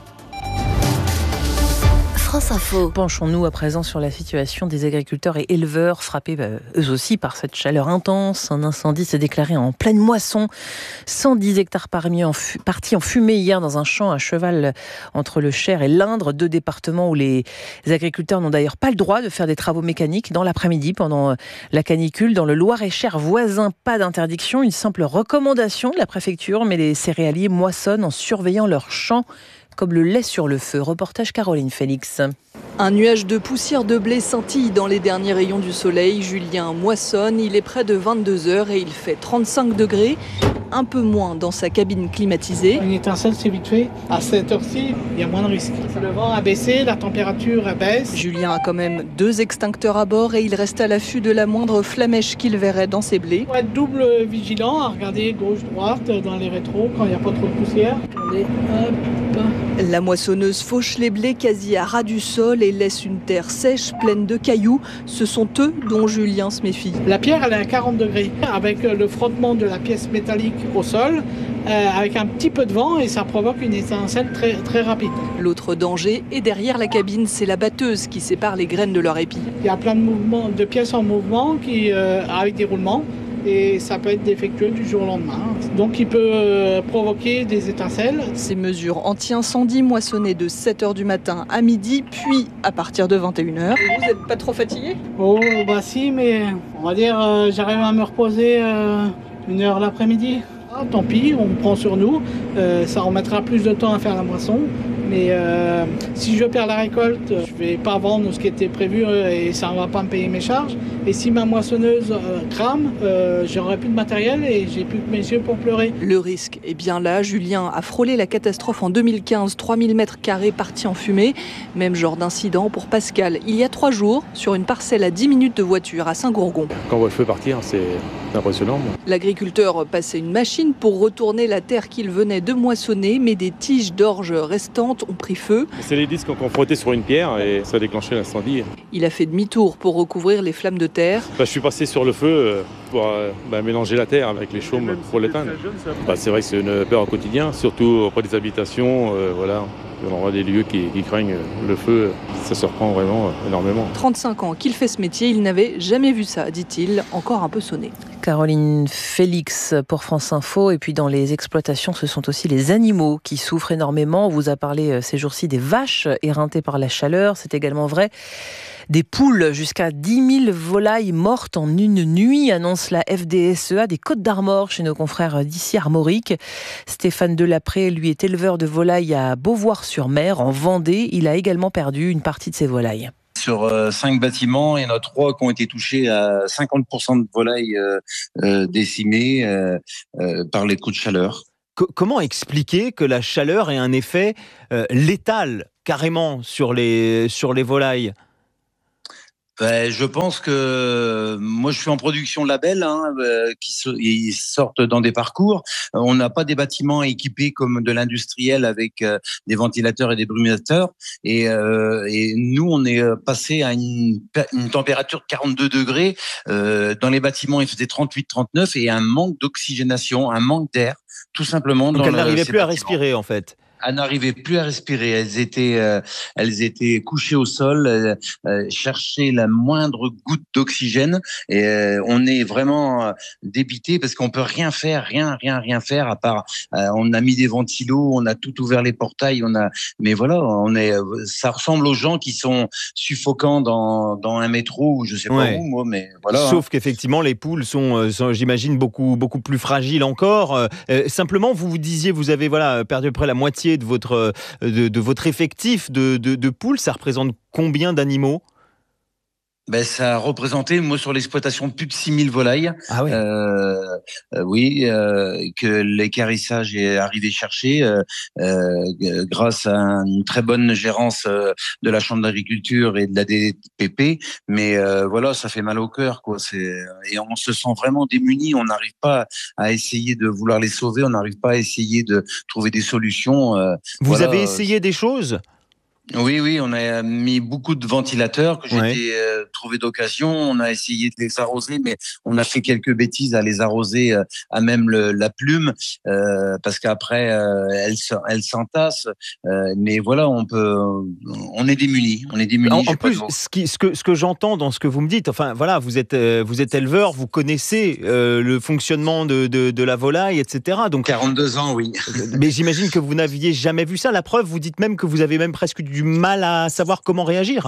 France Info. Penchons-nous à présent sur la situation des agriculteurs et éleveurs frappés bah, eux aussi par cette chaleur intense. Un incendie s'est déclaré en pleine moisson. cent dix hectares parmi en fu- partis en fumée hier dans un champ à cheval entre le Cher et l'Indre, deux départements où les agriculteurs n'ont d'ailleurs pas le droit de faire des travaux mécaniques dans l'après-midi pendant la canicule. Dans le Loir-et-Cher voisin, pas d'interdiction, une simple recommandation de la préfecture, mais les céréaliers moissonnent en surveillant leurs champs comme le lait sur le feu. Reportage Caroline Félix. Un nuage de poussière de blé scintille dans les derniers rayons du soleil. Julien moissonne, il est près de vingt-deux heures et il fait trente-cinq degrés, un peu moins dans sa cabine climatisée. Une étincelle, c'est vite fait. À cette heure-ci, il y a moins de risques. Le vent a baissé, la température baisse. Julien a quand même deux extincteurs à bord et il reste à l'affût de la moindre flamèche qu'il verrait dans ses blés. Il faut être double vigilant, à regarder gauche-droite dans les rétros quand il n'y a pas trop de poussière. Attendez, hop. La moissonneuse fauche les blés quasi à ras du sol et laisse une terre sèche pleine de cailloux. Ce sont eux dont Julien se méfie. La pierre, elle est à quarante degrés, avec le frottement de la pièce métallique au sol, euh, avec un petit peu de vent et ça provoque une étincelle très, très rapide. L'autre danger est derrière la cabine, c'est la batteuse qui sépare les graines de leur épi. Il y a plein de mouvements, de pièces en mouvement qui, euh, avec des roulements. Et ça peut être défectueux du jour au lendemain. Donc il peut euh, provoquer des étincelles. Ces mesures anti-incendie moissonnées de sept heures du matin à midi, puis à partir de vingt et une heures. Vous n'êtes pas trop fatigué ? Oh bah si, mais on va dire euh, j'arrive à me reposer euh, une heure l'après-midi. Ah, tant pis, on prend sur nous. Euh, ça remettra plus de temps à faire la moisson. Mais euh, si je perds la récolte, je ne vais pas vendre ce qui était prévu et ça ne va pas me payer mes charges. Et si ma moissonneuse euh, crame, euh, j'aurai plus de matériel et j'ai plus que mes yeux pour pleurer. Le risque est bien là. Julien a frôlé la catastrophe en deux mille quinze, trois mille mètres carrés partis en fumée. Même genre d'incident pour Pascal, il y a trois jours, sur une parcelle à dix minutes de voiture à Saint-Gourgon. Quand on voit le feu partir, c'est impressionnant. L'agriculteur passait une machine pour retourner la terre qu'il venait de moissonner, mais des tiges d'orge restantes ont pris feu. C'est les disques qu'on frottait sur une pierre et ça a déclenché l'incendie. Il a fait demi-tour pour recouvrir les flammes de terre. Bah, je suis passé sur le feu pour euh, bah, mélanger la terre avec les chaumes pour l'éteindre. Bah, c'est vrai que c'est une peur au quotidien, surtout auprès des habitations. Euh, voilà. On voit des lieux qui, qui craignent le feu, ça se reprend vraiment énormément. trente-cinq ans qu'il fait ce métier, il n'avait jamais vu ça, dit-il, encore un peu sonné. Caroline Félix pour France Info. Et puis dans les exploitations, ce sont aussi les animaux qui souffrent énormément. On vous a parlé ces jours-ci des vaches éreintées par la chaleur. C'est également vrai des poules. Jusqu'à dix mille volailles mortes en une nuit, annonce la F D S E A des Côtes-d'Armor chez nos confrères d'ici Armorique. Stéphane Delapré, lui, est éleveur de volailles à Beauvoir-sur-Mer, en Vendée. Il a également perdu une partie de ses volailles. Sur euh, cinq bâtiments, il y en a trois qui ont été touchés à cinquante pour cent de volailles euh, euh, décimées euh, euh, par les coups de chaleur. C- comment expliquer que la chaleur ait un effet euh, létal, carrément, sur les, sur les volailles ? Ben, je pense que moi je suis en production label hein, euh, qui so- ils sortent dans des parcours. On n'a pas des bâtiments équipés comme de l'industriel avec euh, des ventilateurs et des brumisateurs. Et, euh, et nous on est passé à une, une température de quarante-deux degrés. Euh, dans les bâtiments il faisait trente-huit trente-neuf et un manque d'oxygénation, un manque d'air, tout simplement. Donc dans elle n'arrivait plus bâtiments. à respirer en fait. Elles n'arrivaient plus à respirer. Elles étaient, euh, elles étaient couchées au sol, euh, euh, cherchaient la moindre goutte d'oxygène. Et euh, on est vraiment euh, débité parce qu'on peut rien faire, rien, rien, rien faire à part. Euh, on a mis des ventilos, on a tout ouvert les portails, on a. Mais voilà, on est. Ça ressemble aux gens qui sont suffocants dans dans un métro ou je sais pas Ouais. où, moi. Mais voilà. Sauf hein. qu'effectivement, les poules sont, sont, j'imagine, beaucoup, beaucoup plus fragiles encore. Euh, simplement, vous vous disiez, vous avez voilà, perdu à peu près la moitié de votre, de, de votre effectif de, de, de poules. Ça représente combien d'animaux ? Ben, ça a représenté, moi, sur l'exploitation, plus de six mille volailles. Ah ouais. Euh, euh, oui, euh, que l'équarrissage est arrivé chercher euh, euh, grâce à une très bonne gérance euh, de la Chambre d'agriculture et de la D P P. Mais euh, voilà, ça fait mal au cœur, quoi. C'est, et on se sent vraiment démunis. On n'arrive pas à essayer de vouloir les sauver. On n'arrive pas à essayer de trouver des solutions. Euh, Vous voilà. avez essayé des choses ? Oui, oui, on a mis beaucoup de ventilateurs que j'ai Ouais. été, euh, trouvé d'occasion. On a essayé de les arroser, mais on a fait quelques bêtises à les arroser euh, à même le, la plume, euh, parce qu'après euh, elles, se- elles s'entassent. Euh, mais voilà, on peut, on est démunis, on est démunis. En, j'ai en pas de plus, mots. ce, qui, ce que, ce que j'entends dans ce que vous me dites, enfin voilà, vous êtes, euh, vous êtes éleveur, vous connaissez euh, le fonctionnement de, de, de la volaille, et cetera. Donc, quarante-deux ans, oui. mais j'imagine que vous n'aviez jamais vu ça. La preuve, vous dites même que vous avez même presque du mal à savoir comment réagir.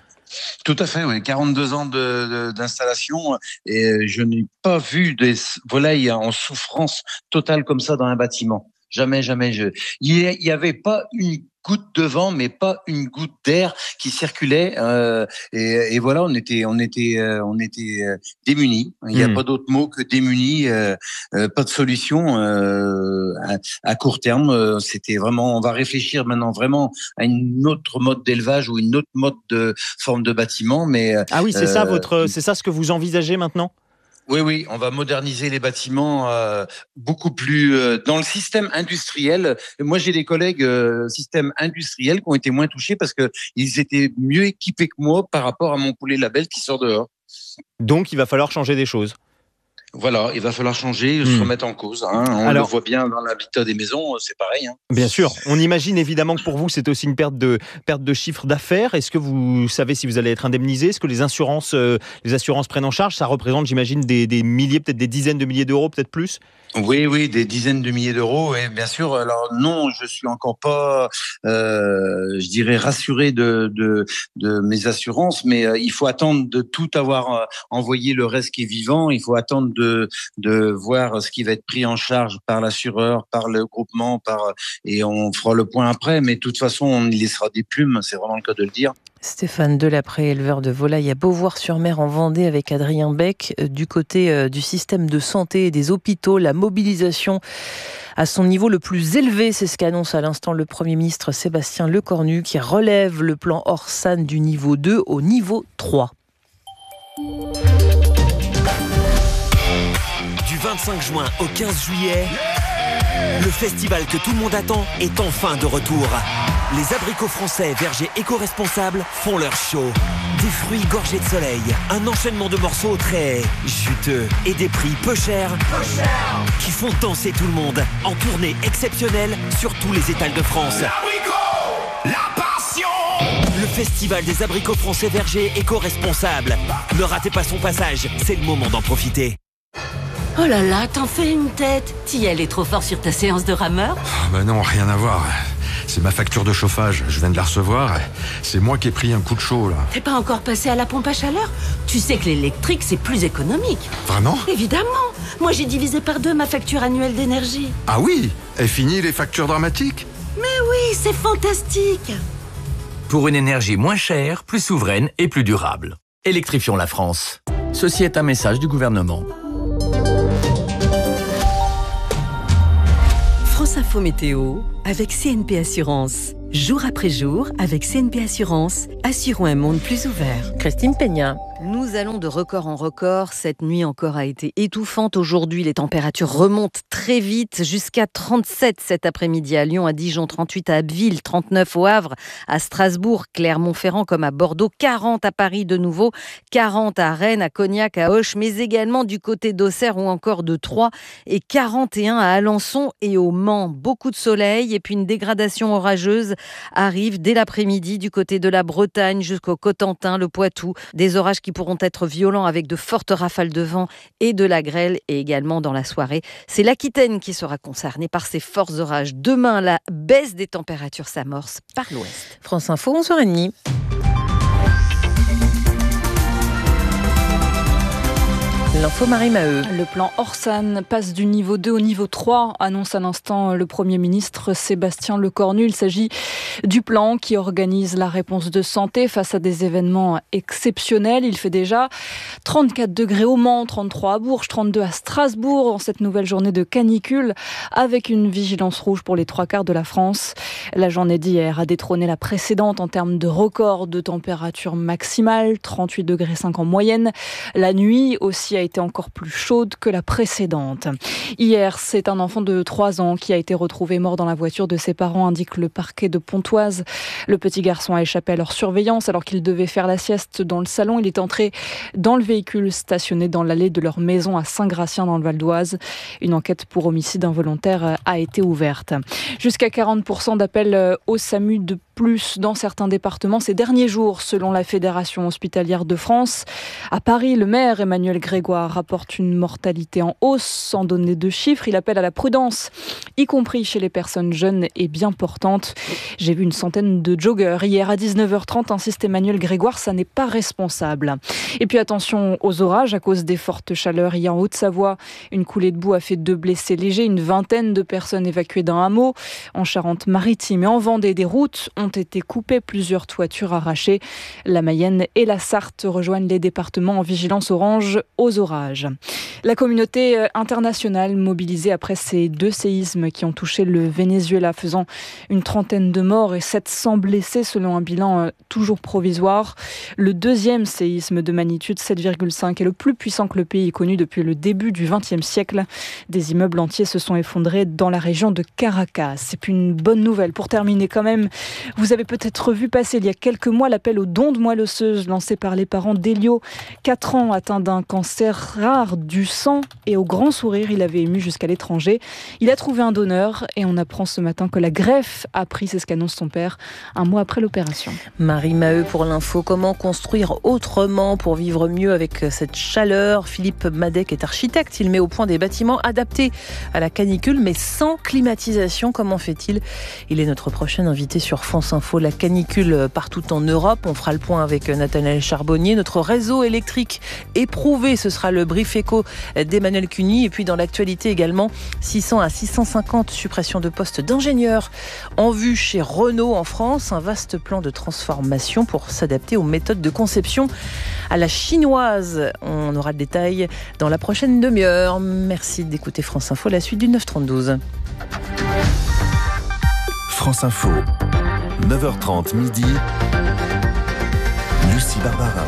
Tout à fait, oui. quarante-deux ans de, de, d'installation et je n'ai pas vu des volailles en souffrance totale comme ça dans un bâtiment. Jamais, jamais. Je... Il n'y avait pas une goutte de vent, mais pas une goutte d'air qui circulait. Euh, et, et voilà, on était, on était, euh, on était euh, démunis. Il n'y a Mmh. pas d'autre mot que démunis. Euh, euh, pas de solution euh, à, à court terme. Euh, C'était vraiment. On va réfléchir maintenant vraiment à une autre mode d'élevage ou une autre mode de forme de bâtiment. Mais Ah oui, c'est euh, ça votre, c'est ça ce que vous envisagez maintenant ? Oui, oui, on va moderniser les bâtiments euh, beaucoup plus euh, dans le système industriel. Moi, j'ai des collègues euh, système industriel qui ont été moins touchés parce que ils étaient mieux équipés que moi par rapport à mon poulet label qui sort dehors. Donc, il va falloir changer des choses. Voilà, il va falloir changer, Hmm. se remettre en cause. Hein. On Alors- le voit bien dans l'habitat des maisons, c'est pareil. Hein. Bien sûr, on imagine évidemment que pour vous, c'est aussi une perte de, perte de chiffre d'affaires. Est-ce que vous savez si vous allez être indemnisé ? Est-ce que les assurances, euh, les assurances prennent en charge ? Ça représente, j'imagine, des, des milliers, peut-être des dizaines de milliers d'euros, peut-être plus ? Oui, oui, des dizaines de milliers d'euros. Et bien sûr, alors non, je suis encore pas, euh, je dirais, rassuré de, de, de mes assurances, mais euh, il faut attendre de tout avoir euh, envoyé le reste qui est vivant. Il faut attendre de, de voir ce qui va être pris en charge par l'assureur, par le groupement, par et on fera le point après. Mais de toute façon, on y laissera des plumes. C'est vraiment le cas de le dire. Stéphane Delapré, éleveur de volailles à Beauvoir-sur-Mer en Vendée avec Adrien Beck. Du côté du système de santé et des hôpitaux, la mobilisation à son niveau le plus élevé, c'est ce qu'annonce à l'instant le Premier ministre Sébastien Lecornu qui relève le plan Orsan du niveau deux au niveau trois. Du vingt-cinq juin au quinze juillet, le festival que tout le monde attend est enfin de retour. Les abricots français vergers éco-responsables font leur show. Des fruits gorgés de soleil, un enchaînement de morceaux très juteux et des prix peu chers, peu cher, qui font danser tout le monde en tournée exceptionnelle sur tous les étals de France. L'abricot, la passion. Le festival des abricots français vergers éco-responsables. Ne ratez pas son passage, c'est le moment d'en profiter. Oh là là, t'en fais une tête. T'y allais trop fort sur ta séance de rameur? Oh bah non, rien à voir. C'est ma facture de chauffage, je viens de la recevoir. C'est moi qui ai pris un coup de chaud, là. T'es pas encore passé à la pompe à chaleur? Tu sais que l'électrique, c'est plus économique. Vraiment? Évidemment. Moi, j'ai divisé par deux ma facture annuelle d'énergie. Ah oui? Et fini les factures dramatiques? Mais oui, c'est fantastique. Pour une énergie moins chère, plus souveraine et plus durable. Électrifions la France. Ceci est un message du gouvernement. France Info Météo avec C N P Assurance. Jour après jour, avec C N P Assurance, assurons un monde plus ouvert. Christine Peña. Nous allons de record en record. Cette nuit encore a été étouffante. Aujourd'hui, les températures remontent très vite jusqu'à trente-sept cet après-midi à Lyon, à Dijon, trente-huit à Abbeville, trente-neuf au Havre, à Strasbourg, Clermont-Ferrand comme à Bordeaux, quarante à Paris de nouveau, quarante à Rennes, à Cognac, à Auch, mais également du côté d'Auxerre ou encore de Troyes et quarante et un à Alençon et au Mans. Beaucoup de soleil et puis une dégradation orageuse arrive dès l'après-midi du côté de la Bretagne jusqu'au Cotentin, le Poitou. Des orages qui pourront être violents avec de fortes rafales de vent et de la grêle et également dans la soirée. C'est l'Aquitaine qui sera concernée par ces forts orages. Demain, la baisse des températures s'amorce par l'ouest. France Info, onze heures trente. L'info Marie Maheu. Le plan Orsan passe du niveau deux au niveau trois, annonce à l'instant le Premier ministre Sébastien Lecornu. Il s'agit du plan qui organise la réponse de santé face à des événements exceptionnels. Il fait déjà trente-quatre degrés au Mans, trente-trois à Bourges, trente-deux à Strasbourg en cette nouvelle journée de canicule avec une vigilance rouge pour les trois quarts de la France. La journée d'hier a détrôné la précédente en termes de record de température maximale, trente-huit degrés cinq en moyenne. La nuit aussi a été encore plus chaude que la précédente. Hier, c'est un enfant de trois ans qui a été retrouvé mort dans la voiture de ses parents, indique le parquet de Pontoise. Le petit garçon a échappé à leur surveillance alors qu'il devait faire la sieste dans le salon. Il est entré dans le véhicule stationné dans l'allée de leur maison à Saint-Gratien dans le Val d'Oise. Une enquête pour homicide involontaire a été ouverte. Jusqu'à quarante pour cent d'appels au SAMU de plus dans certains départements ces derniers jours, selon la Fédération hospitalière de France. À Paris, le maire Emmanuel Grégoire rapporte une mortalité en hausse sans donner de chiffres. Il appelle à la prudence, y compris chez les personnes jeunes et bien portantes. J'ai vu une centaine de joggeurs hier à dix-neuf heures trente, insiste Emmanuel Grégoire, ça n'est pas responsable. Et puis attention aux orages à cause des fortes chaleurs. Hier en Haute-Savoie, une coulée de boue a fait deux blessés légers, une vingtaine de personnes évacuées d'un hameau. En Charente-Maritime et en Vendée, des routes ont été coupées, plusieurs toitures arrachées. La Mayenne et la Sarthe rejoignent les départements en vigilance orange aux orages. La communauté internationale mobilisée après ces deux séismes qui ont touché le Venezuela, faisant une trentaine de morts et sept cents blessés selon un bilan toujours provisoire. Le deuxième séisme de magnitude sept virgule cinq est le plus puissant que le pays ait connu depuis le début du vingtième siècle. Des immeubles entiers se sont effondrés dans la région de Caracas. C'est puis une bonne nouvelle pour terminer quand même. Vous avez peut-être vu passer il y a quelques mois l'appel aux dons de moelle osseuse lancé par les parents d'Elio, quatre ans, atteint d'un cancer cancer rare du sang et au grand sourire, il avait ému jusqu'à l'étranger. Il a trouvé un donneur et on apprend ce matin que la greffe a pris, c'est ce qu'annonce son père, un mois après l'opération. Marie Maheu pour l'info. Comment construire autrement pour vivre mieux avec cette chaleur ? Philippe Madec est architecte. Il met au point des bâtiments adaptés à la canicule, mais sans climatisation. Comment fait-il ? Il est notre prochain invité sur France Info. La canicule partout en Europe. On fera le point avec Nathanaël Charbonnier. Notre réseau électrique éprouvé, ce sera le brief éco d'Emmanuel Cuny. Et puis dans l'actualité également, six cents à six cent cinquante suppressions de postes d'ingénieurs en vue chez Renault en France. Un vaste plan de transformation pour s'adapter aux méthodes de conception à la chinoise. On aura le détail dans la prochaine demi-heure. Merci d'écouter France Info, la suite du neuf trente-douze. France Info, neuf heures trente midi, Lucie Barbarin.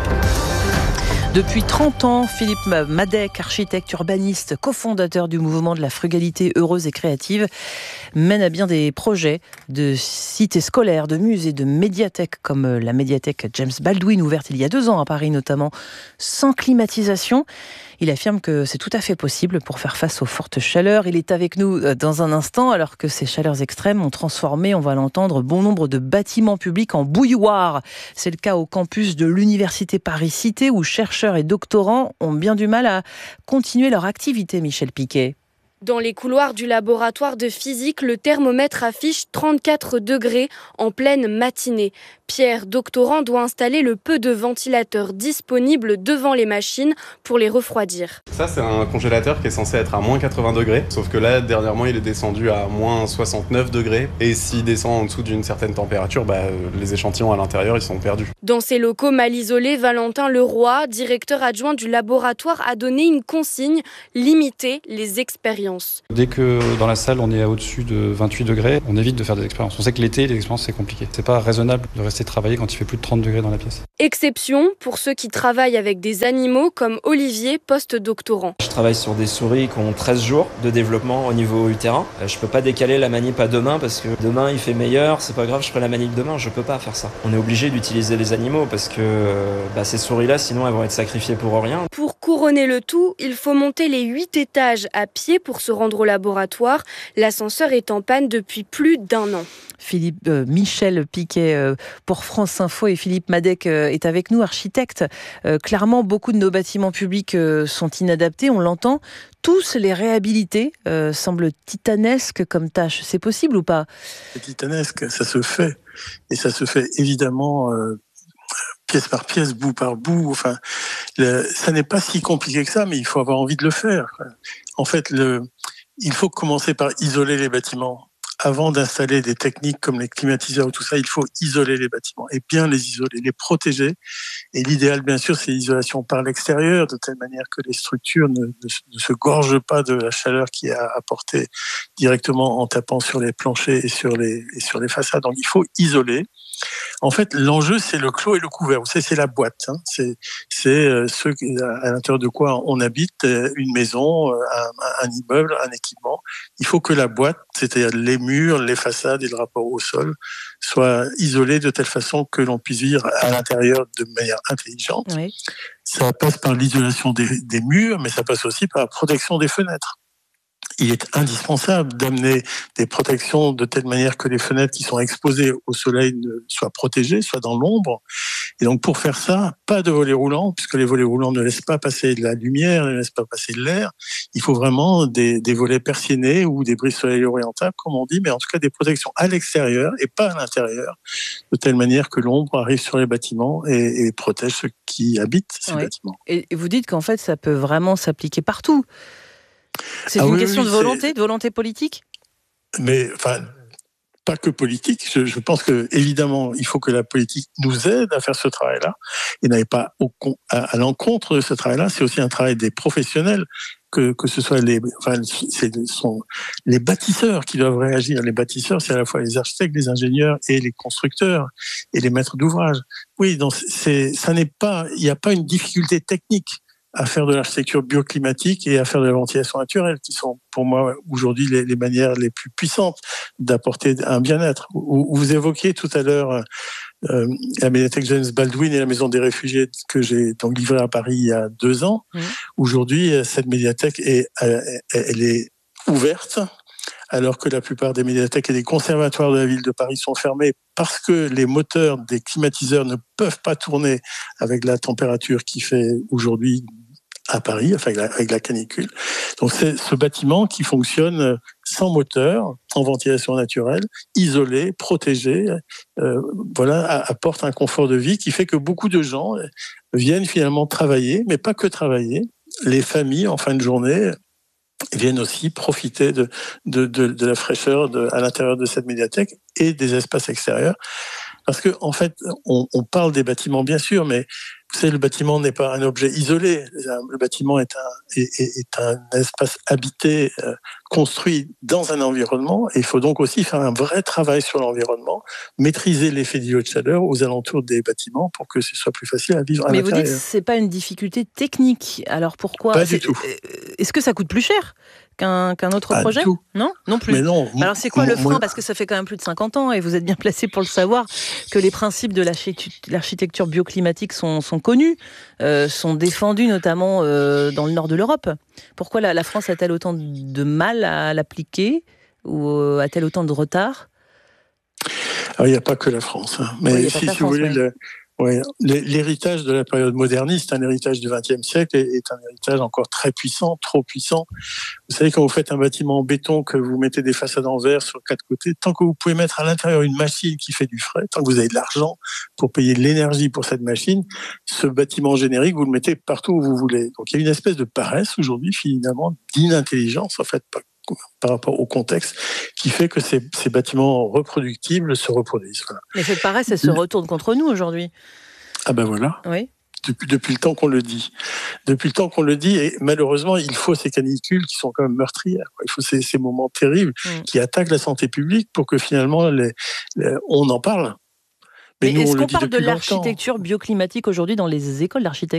Depuis trente ans, Philippe Madec, architecte urbaniste, cofondateur du mouvement de la frugalité heureuse et créative, mène à bien des projets de cités scolaires, de musées, de médiathèques, comme la médiathèque James Baldwin, ouverte il y a deux ans à Paris notamment, sans climatisation. Il affirme que c'est tout à fait possible pour faire face aux fortes chaleurs. Il est avec nous dans un instant, alors que ces chaleurs extrêmes ont transformé, on va l'entendre, bon nombre de bâtiments publics en bouilloire. C'est le cas au campus de l'Université Paris-Cité, où chercheurs et doctorants ont bien du mal à continuer leur activité, Michel Piquet. Dans les couloirs du laboratoire de physique, le thermomètre affiche trente-quatre degrés en pleine matinée. Pierre, doctorant, doit installer le peu de ventilateurs disponibles devant les machines pour les refroidir. Ça, c'est un congélateur qui est censé être à moins quatre-vingts degrés. Sauf que là, dernièrement, il est descendu à moins soixante-neuf degrés. Et s'il descend en dessous d'une certaine température, bah, les échantillons à l'intérieur, ils sont perdus. Dans ces locaux mal isolés, Valentin Leroy, directeur adjoint du laboratoire, a donné une consigne, limiter les expériences. Dès que dans la salle on est au-dessus de vingt-huit degrés, on évite de faire des expériences. On sait que l'été, les expériences c'est compliqué. C'est pas raisonnable de rester travailler quand il fait plus de trente degrés dans la pièce. Exception pour ceux qui travaillent avec des animaux comme Olivier, post-doctorant. Je travaille sur des souris qui ont treize jours de développement au niveau utérin. Je peux pas décaler la manip à demain parce que demain il fait meilleur, c'est pas grave, je ferai la manip demain, je peux pas faire ça. On est obligé d'utiliser les animaux parce que bah, ces souris-là, sinon elles vont être sacrifiées pour rien. Pour couronner le tout, il faut monter les huit étages à pied pour se rendre au laboratoire. L'ascenseur est en panne depuis plus d'un an. Philippe euh, Michel Piquet euh, pour France Info et Philippe Madec euh, est avec nous, architecte. Euh, clairement, beaucoup de nos bâtiments publics euh, sont inadaptés, on l'entend. Tous les réhabiliter euh, semblent titanesques comme tâche. C'est possible ou pas ? C'est titanesque, ça se fait. Et ça se fait évidemment euh, pièce par pièce, bout par bout. Enfin, le, ça n'est pas si compliqué que ça, mais il faut avoir envie de le faire. En fait, le, il faut commencer par isoler les bâtiments. Avant d'installer des techniques comme les climatiseurs ou tout ça, il faut isoler les bâtiments et bien les isoler, les protéger. Et l'idéal, bien sûr, c'est l'isolation par l'extérieur, de telle manière que les structures ne, ne, ne se gorgent pas de la chaleur qui est apportée directement en tapant sur les planchers et sur les, et sur les façades. Donc, il faut isoler. En fait, l'enjeu, c'est le clos et le couvert. Vous savez, c'est la boîte. Hein. C'est, c'est euh, ce à l'intérieur de quoi on habite, euh, une maison, euh, un, un immeuble, un équipement. Il faut que la boîte, c'est-à-dire les murs, les façades et le rapport au sol, soient isolés de telle façon que l'on puisse vivre à l'intérieur de manière intelligente. Oui. Ça passe par l'isolation des, des murs, mais ça passe aussi par la protection des fenêtres. Il est indispensable d'amener des protections de telle manière que les fenêtres qui sont exposées au soleil soient protégées, soient dans l'ombre. Et donc, pour faire ça, pas de volets roulants, puisque les volets roulants ne laissent pas passer de la lumière, ne laissent pas passer de l'air. Il faut vraiment des, des volets persiennés ou des brise-soleil orientables, comme on dit, mais en tout cas des protections à l'extérieur et pas à l'intérieur, de telle manière que l'ombre arrive sur les bâtiments et, et protège ceux qui habitent ces oui. bâtiments. Et vous dites qu'en fait, ça peut vraiment s'appliquer partout. C'est ah une oui, question oui, de volonté, c'est... de volonté politique ? Mais, enfin, pas que politique. Je, je pense que, évidemment, il faut que la politique nous aide à faire ce travail-là et n'aille pas au, à, à l'encontre de ce travail-là. C'est aussi un travail des professionnels, que, que ce soit les, enfin, c'est, sont les bâtisseurs qui doivent réagir. Les bâtisseurs, c'est à la fois les architectes, les ingénieurs et les constructeurs et les maîtres d'ouvrage. Oui, donc c'est, ça n'est pas, il n'y a pas une difficulté technique à faire de l'architecture bioclimatique et à faire de la ventilation naturelle, qui sont pour moi aujourd'hui les, les manières les plus puissantes d'apporter un bien-être. Vous, vous évoquiez tout à l'heure euh, la médiathèque James Baldwin et la maison des réfugiés que j'ai donc livrée à Paris il y a deux ans. Mmh. Aujourd'hui, cette médiathèque est, elle, elle est ouverte, alors que la plupart des médiathèques et des conservatoires de la ville de Paris sont fermés parce que les moteurs des climatiseurs ne peuvent pas tourner avec la température qui fait aujourd'hui à Paris, enfin avec la, avec la canicule. Donc c'est ce bâtiment qui fonctionne sans moteur, en ventilation naturelle, isolé, protégé, euh, voilà, apporte un confort de vie qui fait que beaucoup de gens viennent finalement travailler, mais pas que travailler. Les familles, en fin de journée, viennent aussi profiter de, de, de, de la fraîcheur de, à l'intérieur de cette médiathèque et des espaces extérieurs. Parce que, en fait, on, on parle des bâtiments, bien sûr, mais vous savez, le bâtiment n'est pas un objet isolé. Le bâtiment est un, est, est un espace habité, euh, construit dans un environnement. Et il faut donc aussi faire un vrai travail sur l'environnement, maîtriser l'effet d'îlot de chaleur aux alentours des bâtiments pour que ce soit plus facile à vivre à mais l'intérieur. Mais vous dites que ce n'est pas une difficulté technique. Alors pourquoi ? Pas du tout. Est-ce que ça coûte plus cher qu'un, qu'un autre pas projet ? Du tout. Non, non plus. Mais non. Alors c'est quoi le frein ? Moi... Parce que ça fait quand même plus de cinquante ans et vous êtes bien placé pour le savoir que les principes de l'architecture bioclimatique sont, sont connus, euh, sont défendus notamment euh, dans le nord de l'Europe. Pourquoi la, la France a-t-elle autant de mal à l'appliquer ou euh, a-t-elle autant de retard ? Alors il n'y a pas que la France, hein. Mais oui, si, si France, vous voulez, ouais. le, ouais, l'héritage de la période moderniste, un héritage du vingtième siècle, est un héritage encore très puissant, trop puissant. Vous savez, quand vous faites un bâtiment en béton, que vous mettez des façades en verre sur quatre côtés, tant que vous pouvez mettre à l'intérieur une machine qui fait du frais, tant que vous avez de l'argent pour payer de l'énergie pour cette machine, ce bâtiment générique, vous le mettez partout où vous voulez. Donc il y a une espèce de paresse aujourd'hui, finalement, d'inintelligence, en fait, pas par rapport au contexte, qui fait que ces, ces bâtiments reproductibles se reproduisent. Voilà. Mais cette paresse, elle se retourne contre nous aujourd'hui. Ah ben voilà. Oui. Depuis, depuis le temps qu'on le dit. Depuis le temps qu'on le dit, et malheureusement, il faut ces canicules qui sont quand même meurtrières. Il faut ces, ces moments terribles mmh. qui attaquent la santé publique pour que finalement, les, les, on en parle. Mais, Mais nous, est-ce qu'on parle de l'architecture bioclimatique aujourd'hui dans les écoles d'architectes ?